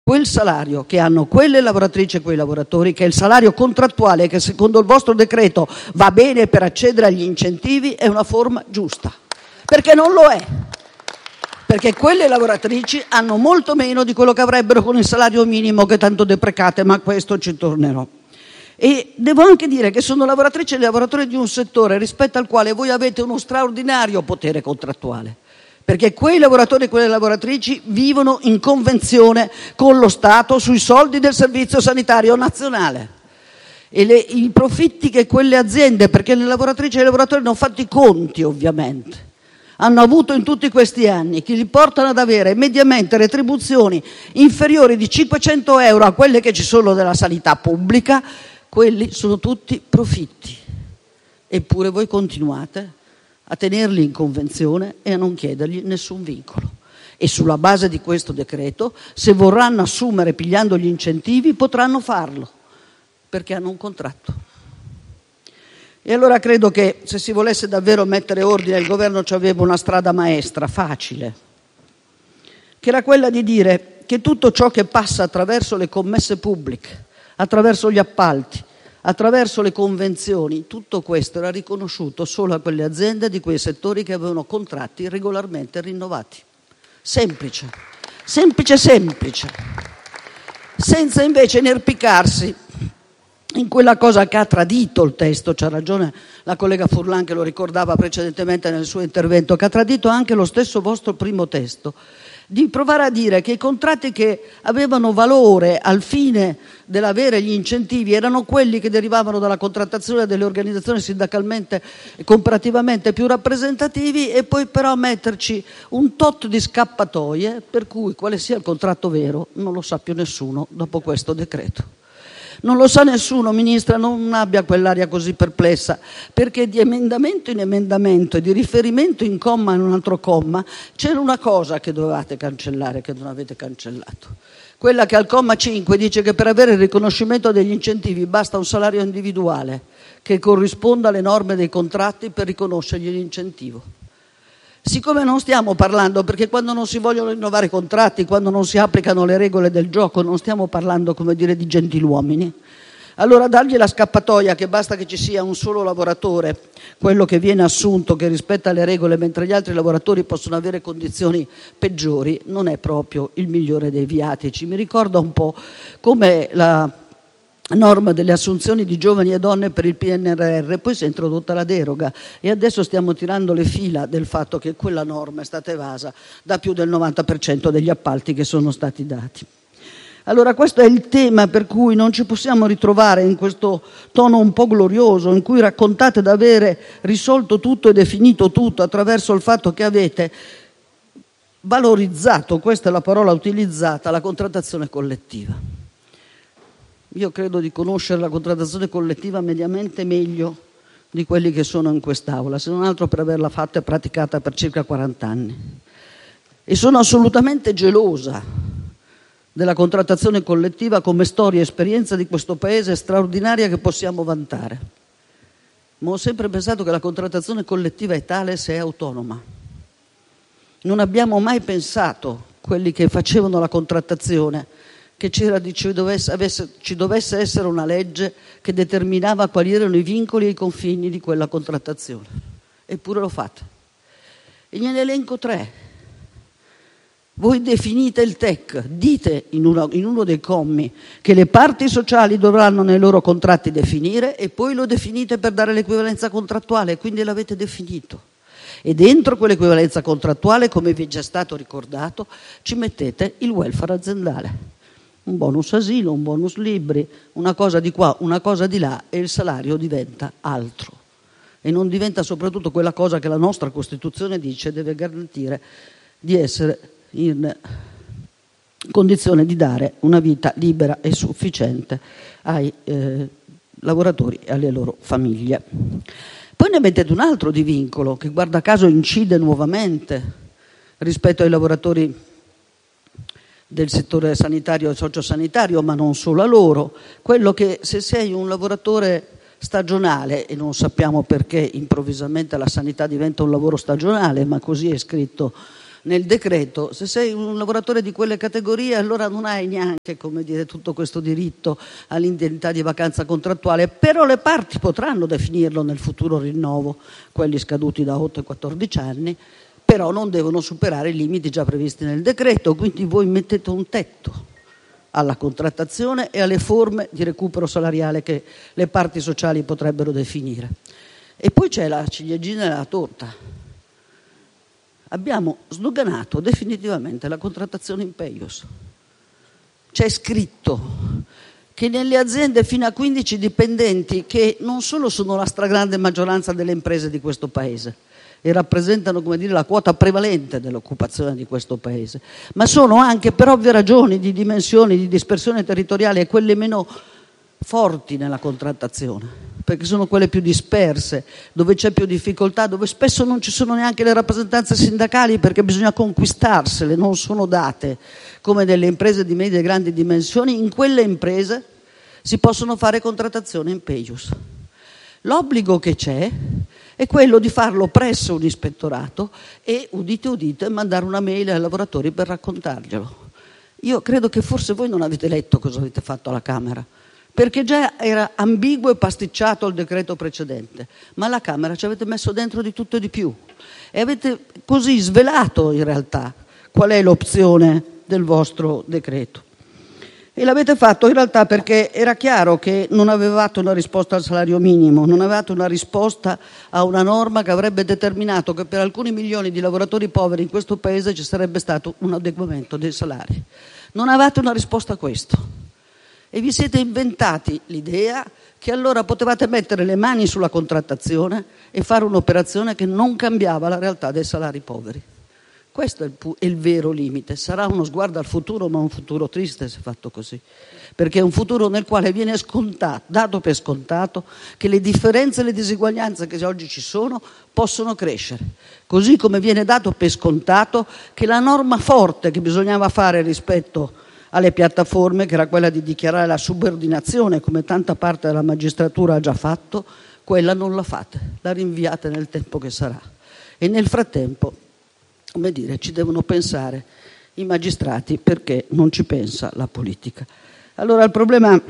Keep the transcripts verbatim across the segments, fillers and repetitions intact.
quel salario che hanno quelle lavoratrici e quei lavoratori, che è il salario contrattuale che secondo il vostro decreto va bene per accedere agli incentivi, è una forma giusta, perché non lo è, perché quelle lavoratrici hanno molto meno di quello che avrebbero con il salario minimo che tanto deprecate, ma a questo ci tornerò. E devo anche dire che sono lavoratrici e lavoratori di un settore rispetto al quale voi avete uno straordinario potere contrattuale, perché quei lavoratori e quelle lavoratrici vivono in convenzione con lo Stato sui soldi del Servizio Sanitario Nazionale, e le, i profitti che quelle aziende, perché le lavoratrici e i lavoratori hanno fatto i conti ovviamente, hanno avuto in tutti questi anni, che li portano ad avere mediamente retribuzioni inferiori di cinquecento euro a quelle che ci sono della sanità pubblica, quelli sono tutti profitti. Eppure voi continuate a tenerli in convenzione e a non chiedergli nessun vincolo. E sulla base di questo decreto, se vorranno assumere pigliando gli incentivi, potranno farlo, perché hanno un contratto. E allora credo che se si volesse davvero mettere ordine, il governo ci aveva una strada maestra, facile, che era quella di dire che tutto ciò che passa attraverso le commesse pubbliche, attraverso gli appalti, attraverso le convenzioni, tutto questo era riconosciuto solo a quelle aziende di quei settori che avevano contratti regolarmente rinnovati. Semplice, semplice, semplice, senza invece inerpicarsi in quella cosa che ha tradito il testo. C'ha ragione la collega Furlan che lo ricordava precedentemente nel suo intervento, che ha tradito anche lo stesso vostro primo testo, di provare a dire che i contratti che avevano valore al fine dell'avere gli incentivi erano quelli che derivavano dalla contrattazione delle organizzazioni sindacalmente e comparativamente più rappresentativi, e poi però metterci un tot di scappatoie per cui quale sia il contratto vero non lo sa più nessuno dopo questo decreto. Non lo sa nessuno, Ministra, non abbia quell'aria così perplessa, perché di emendamento in emendamento e di riferimento in comma in un altro comma c'era una cosa che dovevate cancellare, che non avete cancellato. Quella che al comma cinque dice che per avere il riconoscimento degli incentivi basta un salario individuale che corrisponda alle norme dei contratti per riconoscergli l'incentivo. Siccome non stiamo parlando, perché quando non si vogliono rinnovare i contratti, quando non si applicano le regole del gioco, non stiamo parlando, come dire, di gentiluomini, allora dargli la scappatoia che basta che ci sia un solo lavoratore, quello che viene assunto, che rispetta le regole, mentre gli altri lavoratori possono avere condizioni peggiori, non è proprio il migliore dei viatici. Mi ricorda un po' come la norma delle assunzioni di giovani e donne per il P N R R, poi si è introdotta la deroga e adesso stiamo tirando le fila del fatto che quella norma è stata evasa da più del novanta per cento degli appalti che sono stati dati. Allora questo è il tema per cui non ci possiamo ritrovare in questo tono un po' glorioso in cui raccontate di avere risolto tutto e definito tutto attraverso il fatto che avete valorizzato, questa è la parola utilizzata, la contrattazione collettiva. Io credo di conoscere la contrattazione collettiva mediamente meglio di quelli che sono in quest'Aula, se non altro per averla fatta e praticata per circa quaranta anni. E sono assolutamente gelosa della contrattazione collettiva come storia e esperienza di questo Paese straordinaria che possiamo vantare. Ma ho sempre pensato che la contrattazione collettiva è tale se è autonoma. Non abbiamo mai pensato, quelli che facevano la contrattazione, che c'era, ci, dovesse, avesse, ci dovesse essere una legge che determinava quali erano i vincoli e i confini di quella contrattazione. Eppure lo fate. E gliene elenco tre. Voi definite il T E C, dite in uno, in uno dei commi che le parti sociali dovranno nei loro contratti definire e poi lo definite per dare l'equivalenza contrattuale, quindi l'avete definito. E dentro quell'equivalenza contrattuale, come vi è già stato ricordato, ci mettete il welfare aziendale. Un bonus asilo, un bonus libri, una cosa di qua, una cosa di là e il salario diventa altro. E non diventa soprattutto quella cosa che la nostra Costituzione dice deve garantire di essere in condizione di dare una vita libera e sufficiente ai eh, lavoratori e alle loro famiglie. Poi ne mettete un altro di vincolo che guarda caso incide nuovamente rispetto ai lavoratori del settore sanitario e sociosanitario, ma non solo a loro, quello che se sei un lavoratore stagionale, e non sappiamo perché improvvisamente la sanità diventa un lavoro stagionale, ma così è scritto nel decreto, se sei un lavoratore di quelle categorie allora non hai neanche, come dire, tutto questo diritto all'indennità di vacanza contrattuale, però le parti potranno definirlo nel futuro rinnovo, quelli scaduti da otto e quattordici anni, però non devono superare i limiti già previsti nel decreto, quindi voi mettete un tetto alla contrattazione e alle forme di recupero salariale che le parti sociali potrebbero definire. E poi c'è la ciliegina della torta. Abbiamo sdoganato definitivamente la contrattazione in Peius. C'è scritto che nelle aziende fino a quindici dipendenti, che non solo sono la stragrande maggioranza delle imprese di questo Paese e rappresentano, come dire, la quota prevalente dell'occupazione di questo Paese, ma sono anche, per ovvie ragioni di dimensioni, di dispersione territoriale, quelle meno forti nella contrattazione, perché sono quelle più disperse, dove c'è più difficoltà, dove spesso non ci sono neanche le rappresentanze sindacali perché bisogna conquistarsele, non sono date come nelle imprese di medie e grandi dimensioni. In quelle imprese si possono fare contrattazioni in Peius. L'obbligo che c'è è quello di farlo presso un ispettorato e, udite udite, mandare una mail ai lavoratori per raccontarglielo. Io credo che forse voi non avete letto cosa avete fatto alla Camera, perché già era ambiguo e pasticciato il decreto precedente, ma alla Camera ci avete messo dentro di tutto e di più e avete così svelato in realtà qual è l'opzione del vostro decreto. E l'avete fatto in realtà perché era chiaro che non avevate una risposta al salario minimo, non avevate una risposta a una norma che avrebbe determinato che per alcuni milioni di lavoratori poveri in questo Paese ci sarebbe stato un adeguamento dei salari. Non avevate una risposta a questo. E vi siete inventati l'idea che allora potevate mettere le mani sulla contrattazione e fare un'operazione che non cambiava la realtà dei salari poveri. Questo è il, pu- è il vero limite. Sarà uno sguardo al futuro, ma un futuro triste se fatto così, perché è un futuro nel quale viene scontato, dato per scontato, che le differenze e le disuguaglianze che oggi ci sono possono crescere, così come viene dato per scontato che la norma forte che bisognava fare rispetto alle piattaforme, che era quella di dichiarare la subordinazione, come tanta parte della magistratura ha già fatto, quella non la fate, la rinviate nel tempo che sarà. E nel frattempo, come dire, ci devono pensare i magistrati, perché non ci pensa la politica. Allora il problema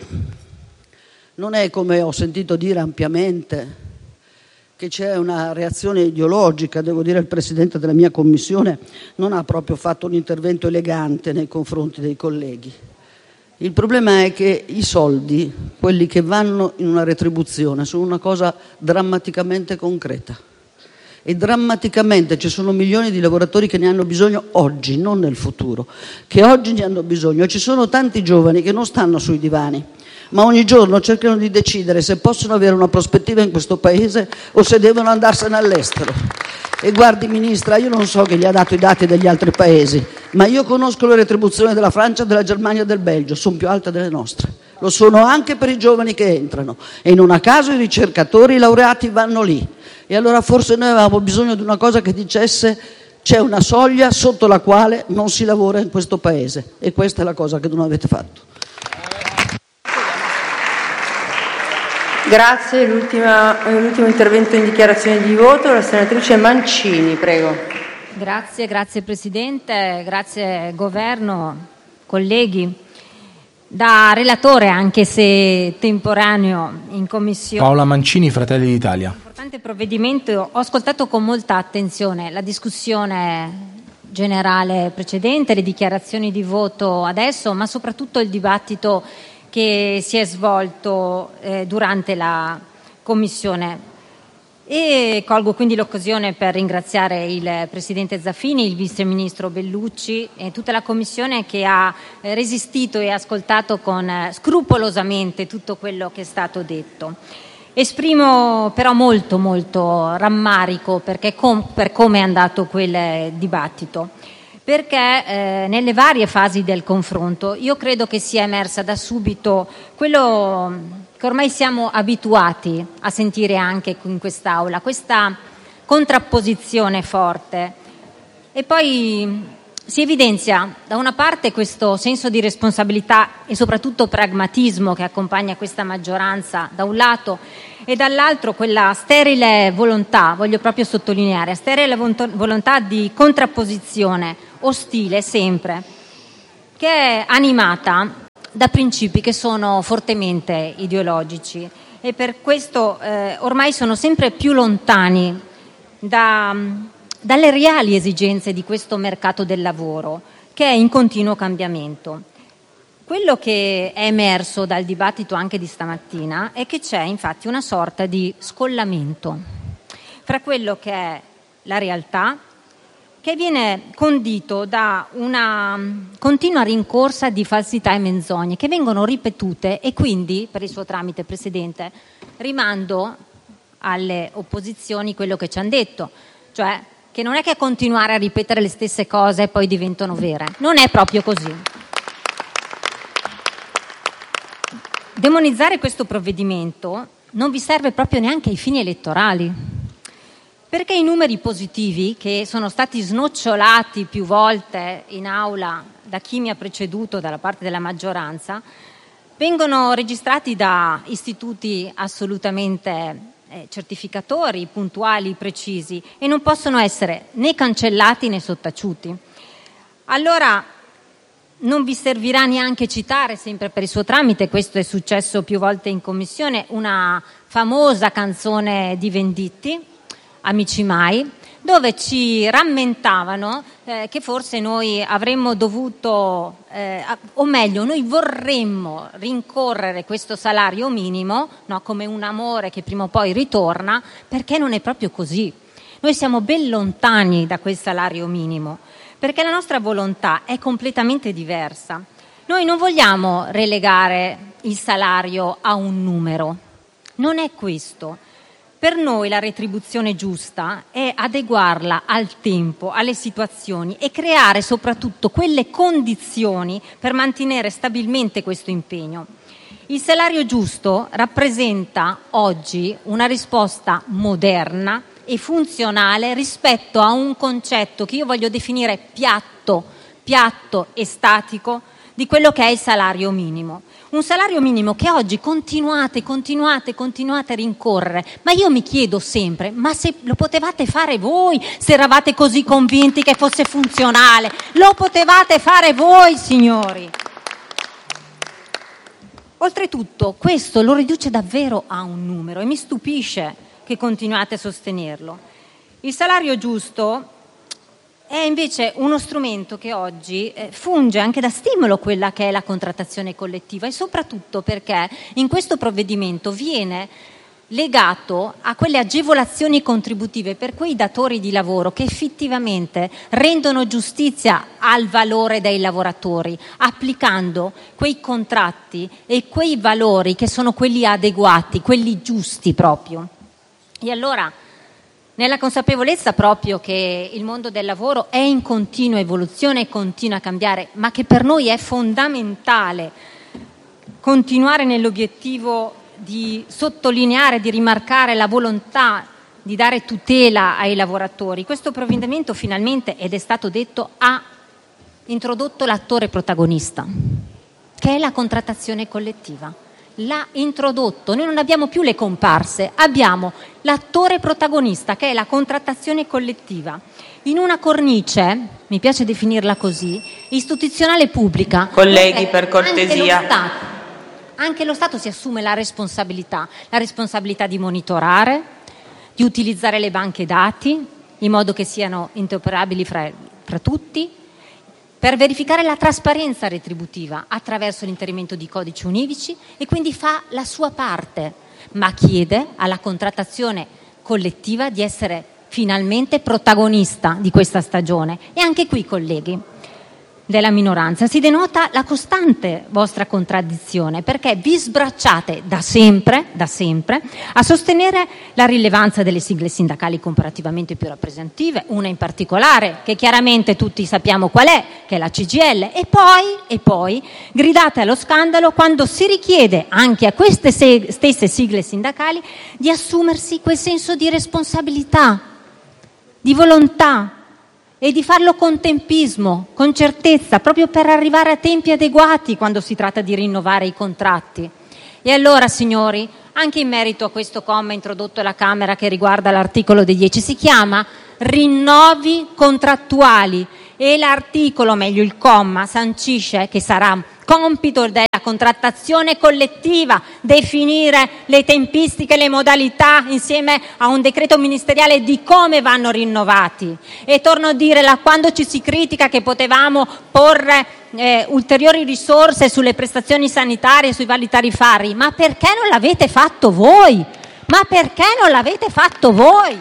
non è, come ho sentito dire ampiamente, che c'è una reazione ideologica. Devo dire, il presidente della mia commissione non ha proprio fatto un intervento elegante nei confronti dei colleghi. Il problema è che i soldi, quelli che vanno in una retribuzione, sono una cosa drammaticamente concreta e drammaticamente ci sono milioni di lavoratori che ne hanno bisogno oggi, non nel futuro, che oggi ne hanno bisogno. Ci sono tanti giovani che non stanno sui divani, ma ogni giorno cercano di decidere se possono avere una prospettiva in questo Paese o se devono andarsene all'estero. E guardi, Ministra, io non so chi gli ha dato i dati degli altri paesi, ma io conosco le retribuzioni della Francia, della Germania e del Belgio, sono più alte delle nostre. Lo sono anche per i giovani che entrano e non a caso i ricercatori, i laureati vanno lì. E allora forse noi avevamo bisogno di una cosa che dicesse: c'è una soglia sotto la quale non si lavora in questo Paese, e questa è la cosa che non avete fatto. Grazie. L'ultima, l'ultimo intervento in dichiarazione di voto, la senatrice Mancini, prego. Grazie, grazie Presidente, grazie Governo, colleghi. Da relatore, anche se temporaneo, in Commissione. Paola Mancini, Fratelli d'Italia. Importante provvedimento. Ho ascoltato con molta attenzione la discussione generale precedente, le dichiarazioni di voto adesso, ma soprattutto il dibattito che si è svolto eh, durante la Commissione. E colgo quindi l'occasione per ringraziare il Presidente Zaffini, il Vice Ministro Bellucci e tutta la Commissione che ha eh, resistito e ascoltato con eh, scrupolosamente tutto quello che è stato detto. Esprimo però molto molto rammarico perché com- per come è andato quel dibattito, perché eh, nelle varie fasi del confronto io credo che sia emersa da subito quello che ormai siamo abituati a sentire anche in quest'Aula, questa contrapposizione forte. E poi si evidenzia da una parte questo senso di responsabilità e soprattutto pragmatismo che accompagna questa maggioranza da un lato, e dall'altro quella sterile volontà, voglio proprio sottolineare, sterile volontà di contrapposizione ostile sempre, che è animata da principi che sono fortemente ideologici e per questo eh, ormai sono sempre più lontani da, dalle reali esigenze di questo mercato del lavoro che è in continuo cambiamento. Quello che è emerso dal dibattito anche di stamattina è che c'è infatti una sorta di scollamento fra quello che è la realtà, che viene condito da una continua rincorsa di falsità e menzogne che vengono ripetute, e quindi, per il suo tramite, Presidente, rimando alle opposizioni quello che ci hanno detto, cioè che non è che continuare a ripetere le stesse cose e poi diventano vere, non è proprio così. Demonizzare questo provvedimento non vi serve proprio neanche ai fini elettorali, perché i numeri positivi che sono stati snocciolati più volte in aula da chi mi ha preceduto dalla parte della maggioranza vengono registrati da istituti assolutamente eh, certificatori, puntuali, precisi, e non possono essere né cancellati né sottaciuti. Allora non vi servirà neanche citare, sempre per il suo tramite, questo è successo più volte in commissione, una famosa canzone di Venditti, Amici mai, dove ci rammentavano eh, che forse noi avremmo dovuto, eh, o meglio, noi vorremmo rincorrere questo salario minimo, no, come un amore che prima o poi ritorna, perché non è proprio così. Noi siamo ben lontani da quel salario minimo, perché la nostra volontà è completamente diversa. Noi non vogliamo relegare il salario a un numero, non è questo. Per noi la retribuzione giusta è adeguarla al tempo, alle situazioni e creare soprattutto quelle condizioni per mantenere stabilmente questo impegno. Il salario giusto rappresenta oggi una risposta moderna e funzionale rispetto a un concetto che io voglio definire piatto, piatto e statico di quello che è il salario minimo. Un salario minimo che oggi continuate, continuate, continuate a rincorrere, ma io mi chiedo sempre, ma se lo potevate fare voi, se eravate così convinti che fosse funzionale, lo potevate fare voi, signori. Oltretutto, questo lo riduce davvero a un numero e mi stupisce che continuate a sostenerlo. Il salario giusto è invece uno strumento che oggi eh, funge anche da stimolo quella che è la contrattazione collettiva, e soprattutto perché in questo provvedimento viene legato a quelle agevolazioni contributive per quei datori di lavoro che effettivamente rendono giustizia al valore dei lavoratori, applicando quei contratti e quei valori che sono quelli adeguati, quelli giusti proprio. E allora, nella consapevolezza proprio che il mondo del lavoro è in continua evoluzione e continua a cambiare, ma che per noi è fondamentale continuare nell'obiettivo di sottolineare, di rimarcare la volontà di dare tutela ai lavoratori, questo provvedimento finalmente, ed è stato detto, ha introdotto l'attore protagonista, che è la contrattazione collettiva. L'ha introdotto, noi non abbiamo più le comparse, abbiamo l'attore protagonista che è la contrattazione collettiva in una cornice, mi piace definirla così, istituzionale pubblica. Colleghi, per cortesia. Anche lo Stato, anche lo Stato si assume la responsabilità, la responsabilità di monitorare, di utilizzare le banche dati in modo che siano interoperabili fra, fra tutti, per verificare la trasparenza retributiva attraverso l'inserimento di codici univoci, e quindi fa la sua parte, ma chiede alla contrattazione collettiva di essere finalmente protagonista di questa stagione. E anche qui, colleghi della minoranza, si denota la costante vostra contraddizione, perché vi sbracciate da sempre, da sempre a sostenere la rilevanza delle sigle sindacali comparativamente più rappresentative, una in particolare che chiaramente tutti sappiamo qual è, che è la C G I L, e poi, e poi gridate allo scandalo quando si richiede anche a queste se- stesse sigle sindacali di assumersi quel senso di responsabilità, di volontà, e di farlo con tempismo, con certezza, proprio per arrivare a tempi adeguati quando si tratta di rinnovare i contratti. E allora, signori, anche in merito a questo comma introdotto alla Camera che riguarda l'articolo dei dieci, si chiama rinnovi contrattuali e l'articolo, meglio il comma, sancisce che sarà compito della contrattazione collettiva definire le tempistiche e le modalità insieme a un decreto ministeriale di come vanno rinnovati. E torno a dire, là, quando ci si critica che potevamo porre eh, ulteriori risorse sulle prestazioni sanitarie, sui vali tariffari, ma perché non l'avete fatto voi? Ma perché non l'avete fatto voi?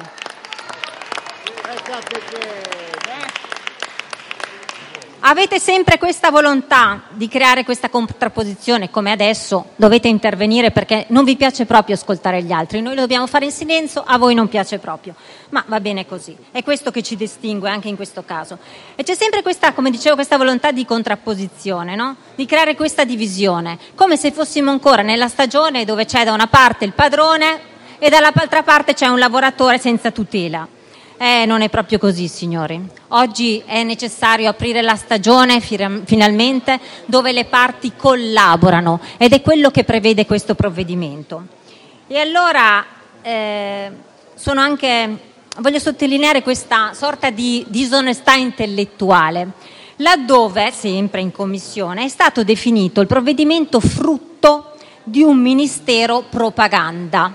Avete sempre questa volontà di creare questa contrapposizione, come adesso dovete intervenire perché non vi piace proprio ascoltare gli altri, noi lo dobbiamo fare in silenzio, a voi non piace proprio, ma va bene così, è questo che ci distingue anche in questo caso. E c'è sempre questa, come dicevo, questa volontà di contrapposizione, no? Di creare questa divisione, come se fossimo ancora nella stagione dove c'è da una parte il padrone e dall'altra parte c'è un lavoratore senza tutela. Eh, non è proprio così, signori. Oggi è necessario aprire la stagione finalmente dove le parti collaborano ed è quello che prevede questo provvedimento. E allora eh, sono anche, voglio sottolineare questa sorta di disonestà intellettuale, laddove, sempre in commissione, è stato definito il provvedimento frutto di un ministero propaganda.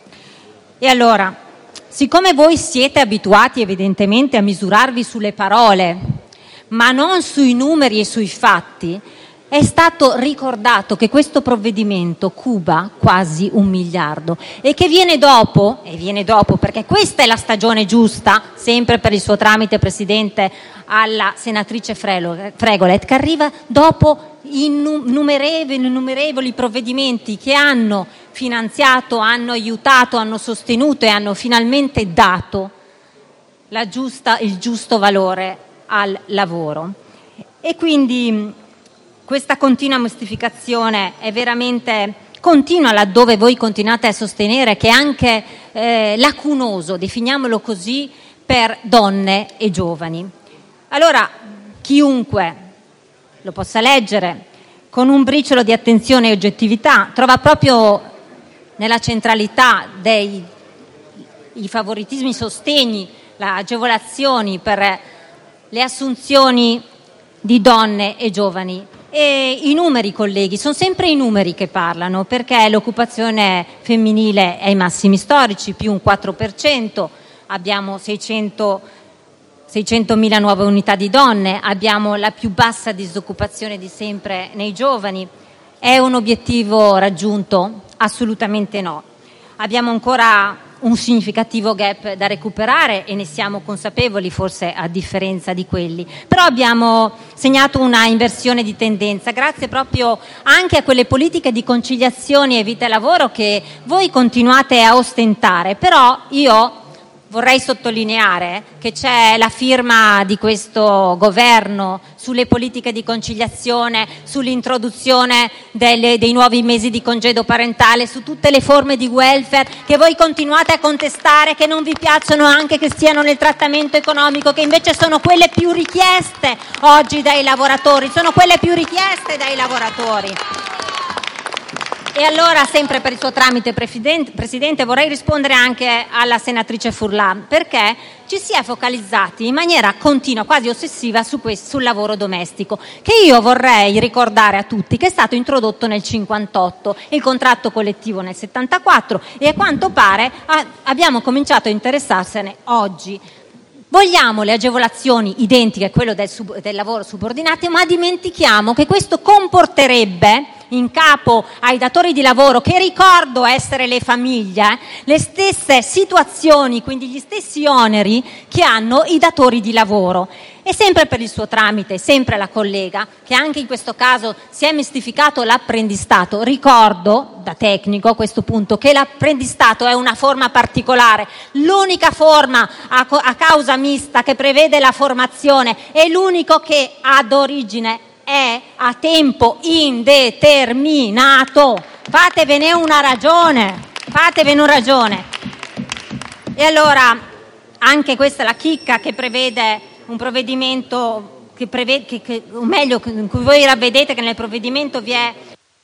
E allora, siccome voi siete abituati evidentemente a misurarvi sulle parole, ma non sui numeri e sui fatti, è stato ricordato che questo provvedimento cuba quasi un miliardo e che viene dopo, e viene dopo perché questa è la stagione giusta, sempre per il suo tramite, Presidente, alla senatrice Fregolet, che arriva dopo innumerevoli, innumerevoli provvedimenti che hanno finanziato, hanno aiutato, hanno sostenuto e hanno finalmente dato la giusta, il giusto valore al lavoro. E quindi questa continua mistificazione è veramente continua, laddove voi continuate a sostenere che è anche eh, lacunoso, definiamolo così, per donne e giovani. Allora, chiunque lo possa leggere con un briciolo di attenzione e oggettività trova proprio nella centralità dei i favoritismi, i sostegni, le agevolazioni per le assunzioni di donne e giovani. E i numeri, colleghi, sono sempre i numeri che parlano, perché l'occupazione femminile è ai massimi storici, più un quattro per cento, abbiamo seicentomila nuove unità di donne, abbiamo la più bassa disoccupazione di sempre nei giovani. È un obiettivo raggiunto? Assolutamente no. Abbiamo ancora un significativo gap da recuperare e ne siamo consapevoli, forse a differenza di quelli, però abbiamo segnato una inversione di tendenza grazie proprio anche a quelle politiche di conciliazione e vita e lavoro che voi continuate a ostentare. Però io vorrei sottolineare che c'è la firma di questo governo sulle politiche di conciliazione, sull'introduzione delle, dei nuovi mesi di congedo parentale, su tutte le forme di welfare che voi continuate a contestare, che non vi piacciono anche che stiano nel trattamento economico, che invece sono quelle più richieste oggi dai lavoratori, sono quelle più richieste dai lavoratori. E allora, sempre per il suo tramite, Presidente, vorrei rispondere anche alla senatrice Furlan, perché ci si è focalizzati in maniera continua, quasi ossessiva, su questo, sul lavoro domestico, che io vorrei ricordare a tutti che è stato introdotto nel cinquantotto, il contratto collettivo nel settantaquattro, e a quanto pare a, abbiamo cominciato a interessarsene oggi. Vogliamo le agevolazioni identiche a quello del, sub, del lavoro subordinato, ma dimentichiamo che questo comporterebbe in capo ai datori di lavoro, che ricordo essere le famiglie, le stesse situazioni, quindi gli stessi oneri che hanno i datori di lavoro. E sempre per il suo tramite, sempre la collega, che anche in questo caso si è mistificato l'apprendistato, ricordo da tecnico a questo punto che l'apprendistato è una forma particolare, l'unica forma a, a causa mista che prevede la formazione e l'unico che ad origine è a tempo indeterminato. Fatevene una ragione, fatevene una ragione. E allora anche questa è la chicca che prevede un provvedimento che prevede, che, che, o meglio, in cui voi ravvedete che nel provvedimento vi è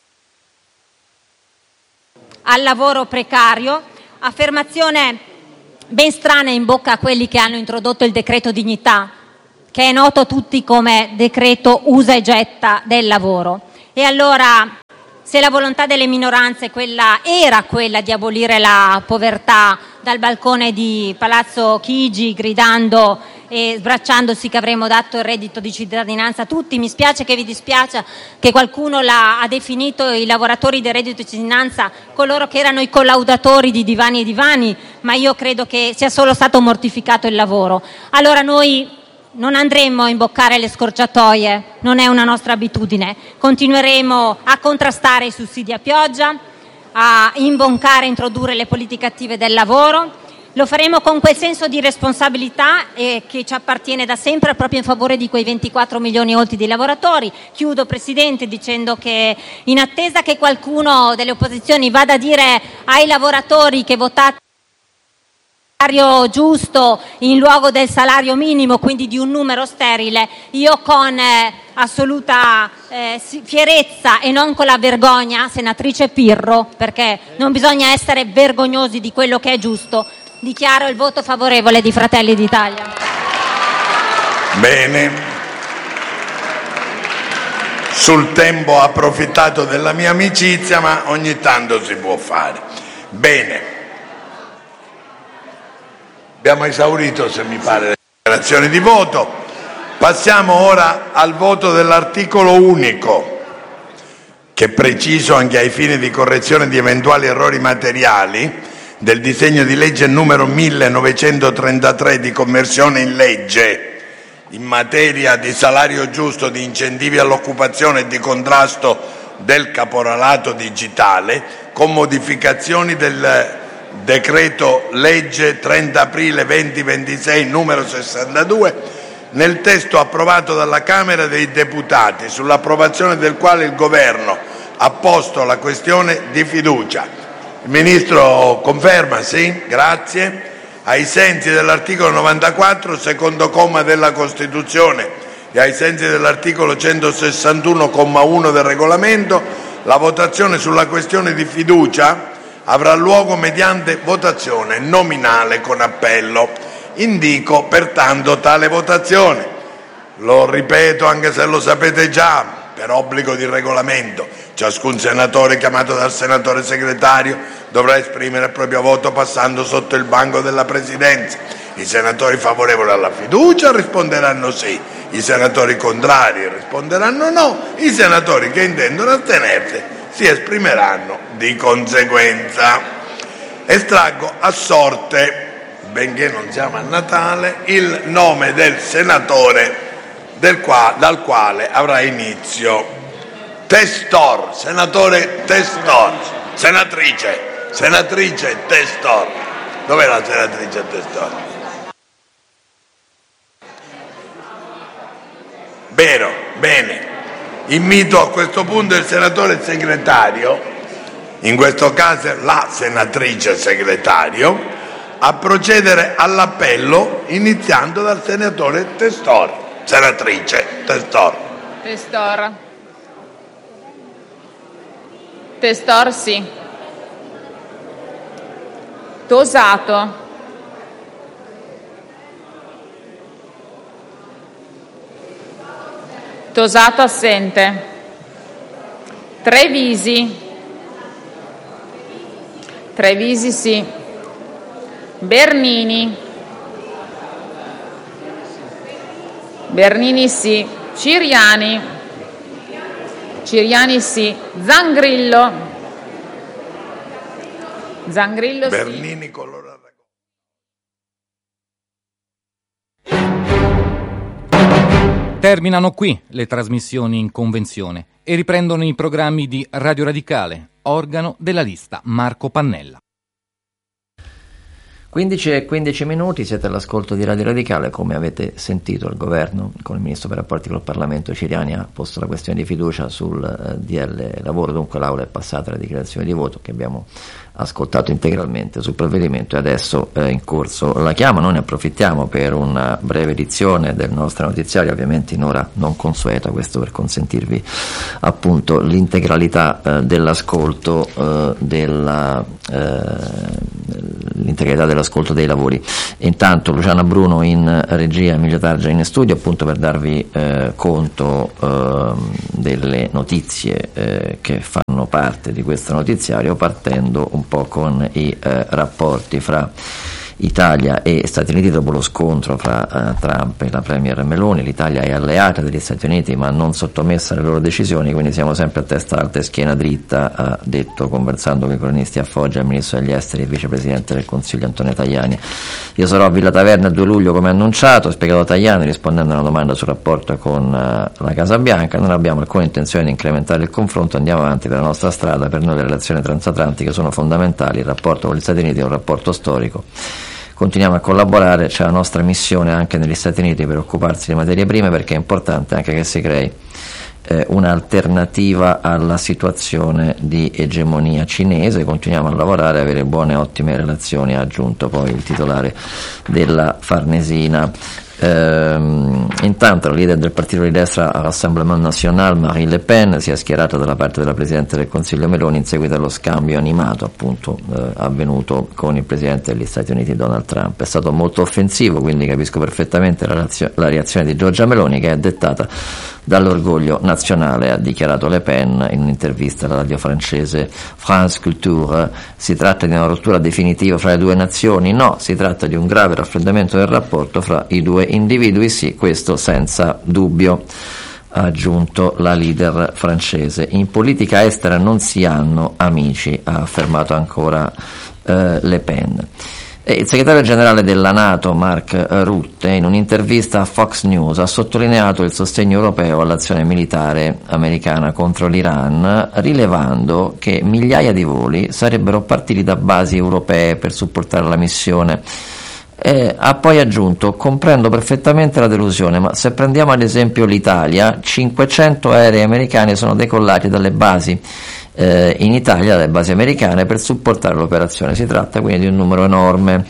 al lavoro precario, affermazione ben strana in bocca a quelli che hanno introdotto il decreto dignità, che è noto a tutti come decreto usa e getta del lavoro. E allora, se la volontà delle minoranze quella, era quella di abolire la povertà dal balcone di Palazzo Chigi, gridando e sbracciandosi che avremmo dato il reddito di cittadinanza a tutti, mi spiace che vi dispiace che qualcuno l'ha, ha definito i lavoratori del reddito di cittadinanza coloro che erano i collaudatori di divani e divani, ma io credo che sia solo stato mortificato il lavoro. Allora noi non andremo a imboccare le scorciatoie, non è una nostra abitudine, continueremo a contrastare i sussidi a pioggia, a imboccare e introdurre le politiche attive del lavoro, lo faremo con quel senso di responsabilità eh, che ci appartiene da sempre proprio in favore di quei ventiquattro milioni oltre di lavoratori. Chiudo, Presidente, dicendo che in attesa che qualcuno delle opposizioni vada a dire ai lavoratori che votate salario giusto in luogo del salario minimo, quindi di un numero sterile, io con eh, assoluta eh, fierezza e non con la vergogna, senatrice Pirro, perché non bisogna essere vergognosi di quello che è giusto, dichiaro il voto favorevole di Fratelli d'Italia. Bene. Sul tempo ho approfittato della mia amicizia, ma ogni tanto si può fare. Bene. Abbiamo esaurito, se mi pare, le dichiarazioni di voto. Passiamo ora al voto dell'articolo unico, che preciso anche ai fini di correzione di eventuali errori materiali del disegno di legge numero millenovecentotrentatré di conversione in legge in materia di salario giusto, di incentivi all'occupazione e di contrasto del caporalato digitale, con modificazioni del decreto legge trenta aprile duemilaventisei numero sessantadue, nel testo approvato dalla Camera dei Deputati, sull'approvazione del quale il Governo ha posto la questione di fiducia. Il Ministro conferma? Sì, grazie. Ai sensi dell'articolo novantaquattro, secondo comma della Costituzione, e ai sensi dell'articolo centosessantuno, comma uno del Regolamento, la votazione sulla questione di fiducia avrà luogo mediante votazione nominale con appello. Indico pertanto tale votazione. Lo ripeto anche se lo sapete già, per obbligo di Regolamento. Ciascun senatore chiamato dal senatore segretario dovrà esprimere il proprio voto passando sotto il banco della Presidenza. I senatori favorevoli alla fiducia risponderanno sì, i senatori contrari risponderanno no, i senatori che intendono astenersi si esprimeranno di conseguenza. Estraggo a sorte, benché non siamo a Natale, il nome del senatore del qua, dal quale avrà inizio. Testor, senatore Testor, senatrice, senatrice Testor. Dov'è la senatrice Testor? Vero, bene. Invito a questo punto il senatore segretario, in questo caso la senatrice segretario, a procedere all'appello iniziando dal senatore Testor. Senatrice Testor. Testor. Testor sì. Tosato. Tosato assente. Trevisi. Trevisi sì. Bernini. Bernini sì. Ciriani. Ciriani sì. Zangrillo. Zangrillo sì. Bernini colora. Terminano qui le trasmissioni in convenzione e riprendono i programmi di Radio Radicale, organo della lista Marco Pannella. quindici e quindici minuti, siete all'ascolto di Radio Radicale. Come avete sentito, il governo con il ministro per i rapporti col Parlamento Ciriani ha posto la questione di fiducia sul eh, D L lavoro, dunque l'Aula è passata alla dichiarazione di voto che abbiamo ascoltato integralmente sul provvedimento e adesso è in corso la chiama. Noi ne approfittiamo per una breve edizione del nostro notiziario, ovviamente in ora non consueta, questo per consentirvi appunto l'integralità eh, dell'ascolto eh, della eh, l'integralità dell'ascolto dei lavori. Intanto Luciana Bruno in regia, Emilio Targia in studio, appunto per darvi eh, conto eh, delle notizie eh, che fanno parte di questo notiziario, partendo un po' con i eh, rapporti fra Italia e Stati Uniti dopo lo scontro fra uh, Trump e la Premier Meloni. L'Italia è alleata degli Stati Uniti ma non sottomessa alle loro decisioni, quindi siamo sempre a testa alta e schiena dritta, ha detto conversando con i cronisti a Foggia il ministro degli esteri e vicepresidente del Consiglio Antonio Tajani. Io sarò a Villa Taverna il due luglio come annunciato, ha spiegato Tajani rispondendo a una domanda sul rapporto con uh, la Casa Bianca. Non abbiamo alcuna intenzione di incrementare il confronto, andiamo avanti per la nostra strada, per noi le relazioni transatlantiche sono fondamentali, il rapporto con gli Stati Uniti è un rapporto storico. Continuiamo a collaborare, c'è la nostra missione anche negli Stati Uniti per occuparsi di materie prime, perché è importante anche che si crei eh, un'alternativa alla situazione di egemonia cinese. Continuiamo a lavorare e avere buone e ottime relazioni, ha aggiunto poi il titolare della Farnesina. Ehm, intanto la leader del partito di destra Rassemblement National, Marine Le Pen, si è schierata dalla parte della Presidente del Consiglio Meloni in seguito allo scambio animato appunto eh, avvenuto con il Presidente degli Stati Uniti Donald Trump. È stato molto offensivo, quindi capisco perfettamente la, razio- la reazione di Giorgia Meloni, che è dettata dall'orgoglio nazionale, ha dichiarato Le Pen in un'intervista alla radio francese France Culture. Si tratta di una rottura definitiva fra le due nazioni? No, si tratta di un grave raffreddamento del rapporto fra i due individui, sì, questo senza dubbio, ha aggiunto la leader francese. In politica estera non si hanno amici, ha affermato ancora eh, Le Pen. E il segretario generale della NATO, Mark Rutte, in un'intervista a Fox News ha sottolineato il sostegno europeo all'azione militare americana contro l'Iran, rilevando che migliaia di voli sarebbero partiti da basi europee per supportare la missione. E ha poi aggiunto: comprendo perfettamente la delusione, ma se prendiamo ad esempio l'Italia, cinquecento aerei americani sono decollati dalle basi eh, in Italia, dalle basi americane, per supportare l'operazione. Si tratta quindi di un numero enorme.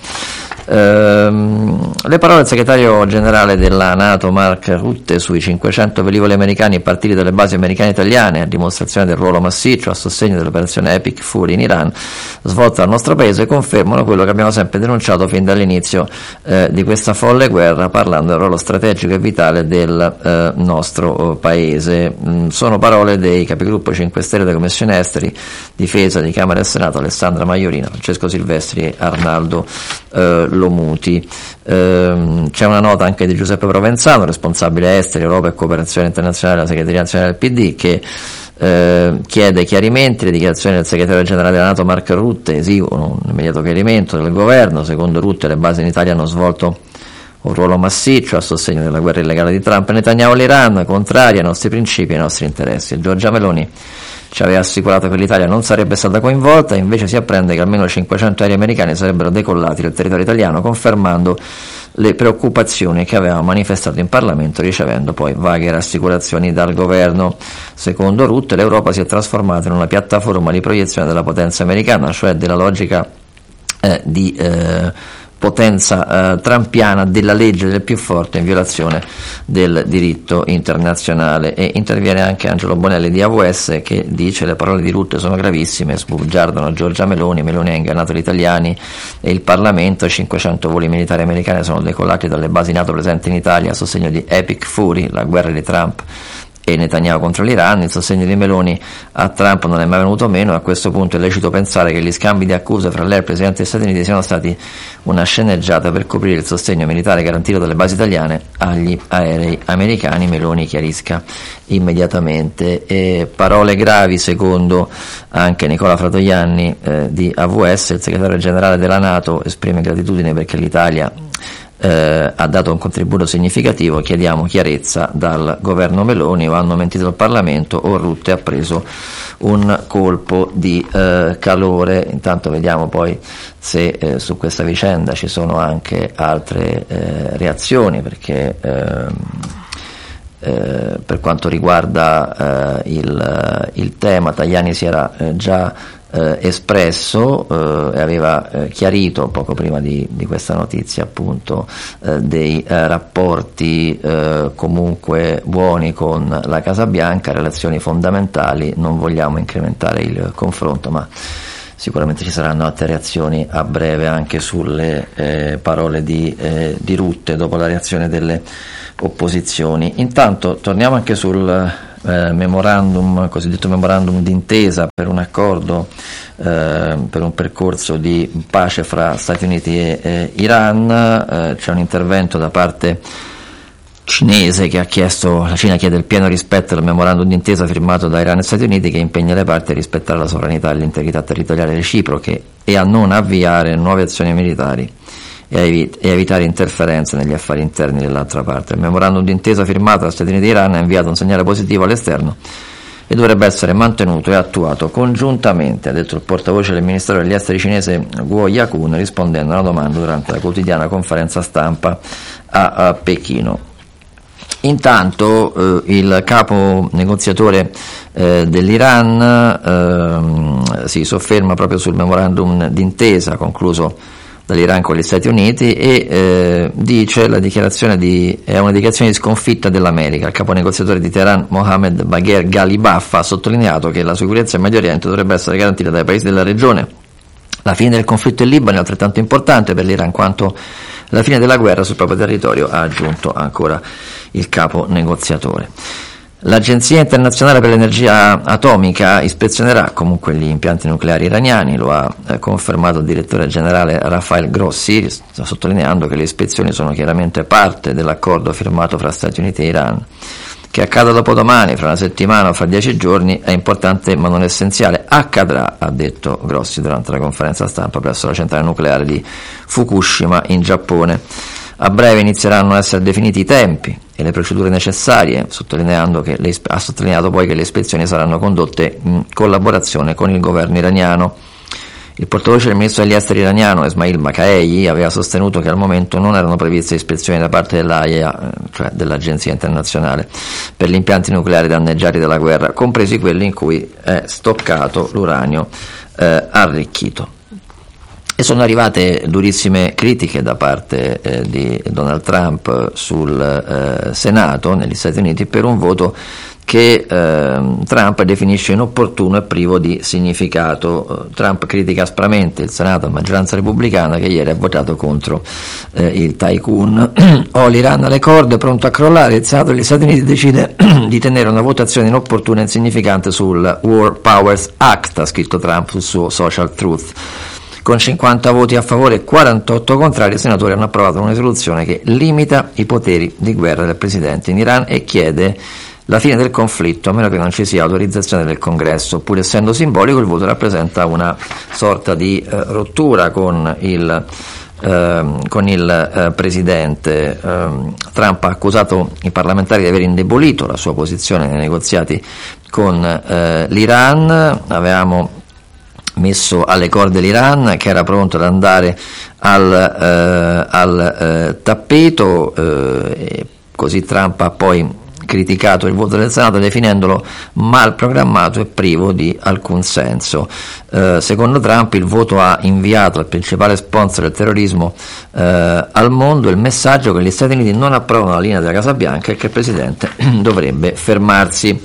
Ehm, le parole del segretario generale della NATO Mark Rutte sui cinquecento velivoli americani partiti dalle basi americane italiane, a dimostrazione del ruolo massiccio a sostegno dell'operazione Epic Fury in Iran svolta dal nostro paese, confermano quello che abbiamo sempre denunciato fin dall'inizio eh, di questa folle guerra, parlando del ruolo strategico e vitale del eh, nostro paese. Mm, sono parole dei capigruppo cinque Stelle della Commissione Esteri, Difesa di Camera e Senato, Alessandra Maiorina, Francesco Silvestri e Arnaldo eh, Lomuti. Ehm, c'è una nota anche di Giuseppe Provenzano, responsabile esteri, Europa e cooperazione internazionale della segreteria nazionale del P D, che eh, chiede chiarimenti. Le dichiarazioni del segretario generale della NATO Mark Rutte esigono un immediato chiarimento del governo. Secondo Rutte le basi in Italia hanno svolto un ruolo massiccio a sostegno della guerra illegale di Trump e Netanyahu all'Iran, contraria ai nostri principi e ai nostri interessi. Giorgia Meloni ci aveva assicurato che l'Italia non sarebbe stata coinvolta, invece si apprende che almeno cinquecento aerei americani sarebbero decollati dal territorio italiano, confermando le preoccupazioni che avevamo manifestato in Parlamento, ricevendo poi vaghe rassicurazioni dal governo. Secondo Rutte, l'Europa si è trasformata in una piattaforma di proiezione della potenza americana, cioè della logica eh, di eh, potenza eh, trampiana della legge del più forte in violazione del diritto internazionale. E interviene anche Angelo Bonelli di A W S, che dice: le parole di Rutte sono gravissime, sbugiardano Giorgia Meloni, Meloni ha ingannato gli italiani e il Parlamento, cinquecento voli militari americani sono decollati dalle basi NATO presenti in Italia a sostegno di Epic Fury, la guerra di Trump e Netanyahu contro l'Iran. Il sostegno di Meloni a Trump non è mai venuto meno. A questo punto è lecito pensare che gli scambi di accuse fra lei e il Presidente degli Stati Uniti siano stati una sceneggiata per coprire il sostegno militare garantito dalle basi italiane agli aerei americani. Meloni chiarisca immediatamente. E parole gravi secondo anche Nicola Fratoianni eh, di A W S. Il segretario generale della NATO esprime gratitudine perché l'Italia eh, ha dato un contributo significativo. Chiediamo chiarezza dal governo Meloni: o hanno mentito al Parlamento o Rutte ha preso un colpo di eh, calore. Intanto vediamo poi se eh, su questa vicenda ci sono anche altre eh, reazioni, perché ehm, eh, per quanto riguarda eh, il, il tema, Tajani si era eh, già eh, espresso eh, e aveva eh, chiarito poco prima di, di questa notizia appunto eh, dei eh, rapporti eh, comunque buoni con la Casa Bianca, relazioni fondamentali. Non vogliamo incrementare il confronto, ma sicuramente ci saranno altre reazioni a breve anche sulle eh, parole di, eh, di Rutte dopo la reazione delle opposizioni. Intanto torniamo anche sul eh, memorandum, cosiddetto memorandum d'intesa per un accordo eh, per un percorso di pace fra Stati Uniti e eh, Iran. Eh, c'è un intervento da parte cinese che ha chiesto, la Cina chiede il pieno rispetto del memorandum d'intesa firmato da Iran e Stati Uniti, che impegna le parti a rispettare la sovranità e l'integrità territoriale reciproche e a non avviare nuove azioni militari e a, evi- e a evitare interferenze negli affari interni dell'altra parte. Il memorandum d'intesa firmato da Stati Uniti e Iran ha inviato un segnale positivo all'esterno e dovrebbe essere mantenuto e attuato congiuntamente, ha detto il portavoce del Ministero degli Esteri cinese Guo Yakun, rispondendo a una domanda durante la quotidiana conferenza stampa a, a Pechino. Intanto eh, il capo negoziatore eh, dell'Iran eh, si sofferma proprio sul memorandum d'intesa concluso dall'Iran con gli Stati Uniti e eh, dice la dichiarazione di, è una dichiarazione di sconfitta dell'America. Il capo negoziatore di Teheran, Mohammed Bagher Ghalibaf, ha sottolineato che la sicurezza in Medio Oriente dovrebbe essere garantita dai paesi della regione. La fine del conflitto in Libano è altrettanto importante per l'Iran quanto la fine della guerra sul proprio territorio, ha aggiunto ancora il capo negoziatore. L'Agenzia internazionale per l'energia atomica ispezionerà comunque gli impianti nucleari iraniani, lo ha eh, confermato il direttore generale Rafael Grossi, sottolineando che le ispezioni sono chiaramente parte dell'accordo firmato fra Stati Uniti e Iran. Che accada dopodomani, fra una settimana o fra dieci giorni è importante ma non essenziale. Accadrà, ha detto Grossi durante la conferenza stampa presso la centrale nucleare di Fukushima in Giappone. A breve inizieranno a essere definiti i tempi e le procedure necessarie, sottolineando che le, ha sottolineato poi che le ispezioni saranno condotte in collaborazione con il governo iraniano. Il portavoce del ministro degli esteri iraniano, Esmail Baqai, aveva sostenuto che al momento non erano previste ispezioni da parte dell'A I A, cioè dell'Agenzia internazionale, per gli impianti nucleari danneggiati dalla guerra, compresi quelli in cui è stoccato l'uranio eh, arricchito. E sono arrivate durissime critiche da parte eh, di Donald Trump sul eh, Senato negli Stati Uniti per un voto che eh, Trump definisce inopportuno e privo di significato. Trump critica aspramente il Senato a maggioranza repubblicana che ieri ha votato contro eh, il tycoon. Ho l'Iran alle corde, pronto a crollare, il Senato degli Stati Uniti decide di tenere una votazione inopportuna e insignificante sul War Powers Act, ha scritto Trump sul suo Social Truth. Con cinquanta voti a favore e quarantotto contrari, i senatori hanno approvato una risoluzione che limita i poteri di guerra del presidente in Iran e chiede la fine del conflitto, a meno che non ci sia autorizzazione del Congresso. Pur essendo simbolico, il voto rappresenta una sorta di eh, rottura con il, eh, con il eh, presidente. Eh, Trump ha accusato i parlamentari di aver indebolito la sua posizione nei negoziati con eh, l'Iran. Avevamo messo alle corde l'Iran, che era pronto ad andare al, eh, al eh, tappeto, eh, e così Trump ha poi criticato il voto del Senato definendolo mal programmato e privo di alcun senso. Eh, secondo Trump il voto ha inviato al principale sponsor del terrorismo eh, al mondo il messaggio che gli Stati Uniti non approvano la linea della Casa Bianca e che il Presidente dovrebbe fermarsi.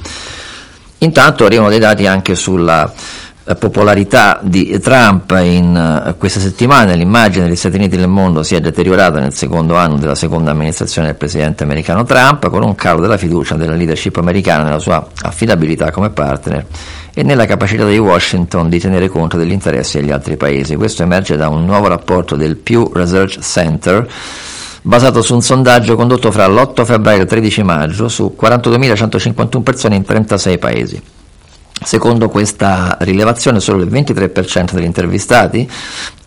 Intanto arrivano dei dati anche sulla popolarità di Trump in uh, questa settimana. L'immagine degli Stati Uniti nel mondo si è deteriorata nel secondo anno della seconda amministrazione del presidente americano Trump, con un calo della fiducia della leadership americana nella sua affidabilità come partner e nella capacità di Washington di tenere conto degli interessi degli altri paesi. Questo emerge da un nuovo rapporto del Pew Research Center basato su un sondaggio condotto fra l'otto febbraio e il tredici maggio su quarantaduemilacentocinquantuno persone in trentasei paesi. Secondo questa rilevazione solo il ventitré per cento degli intervistati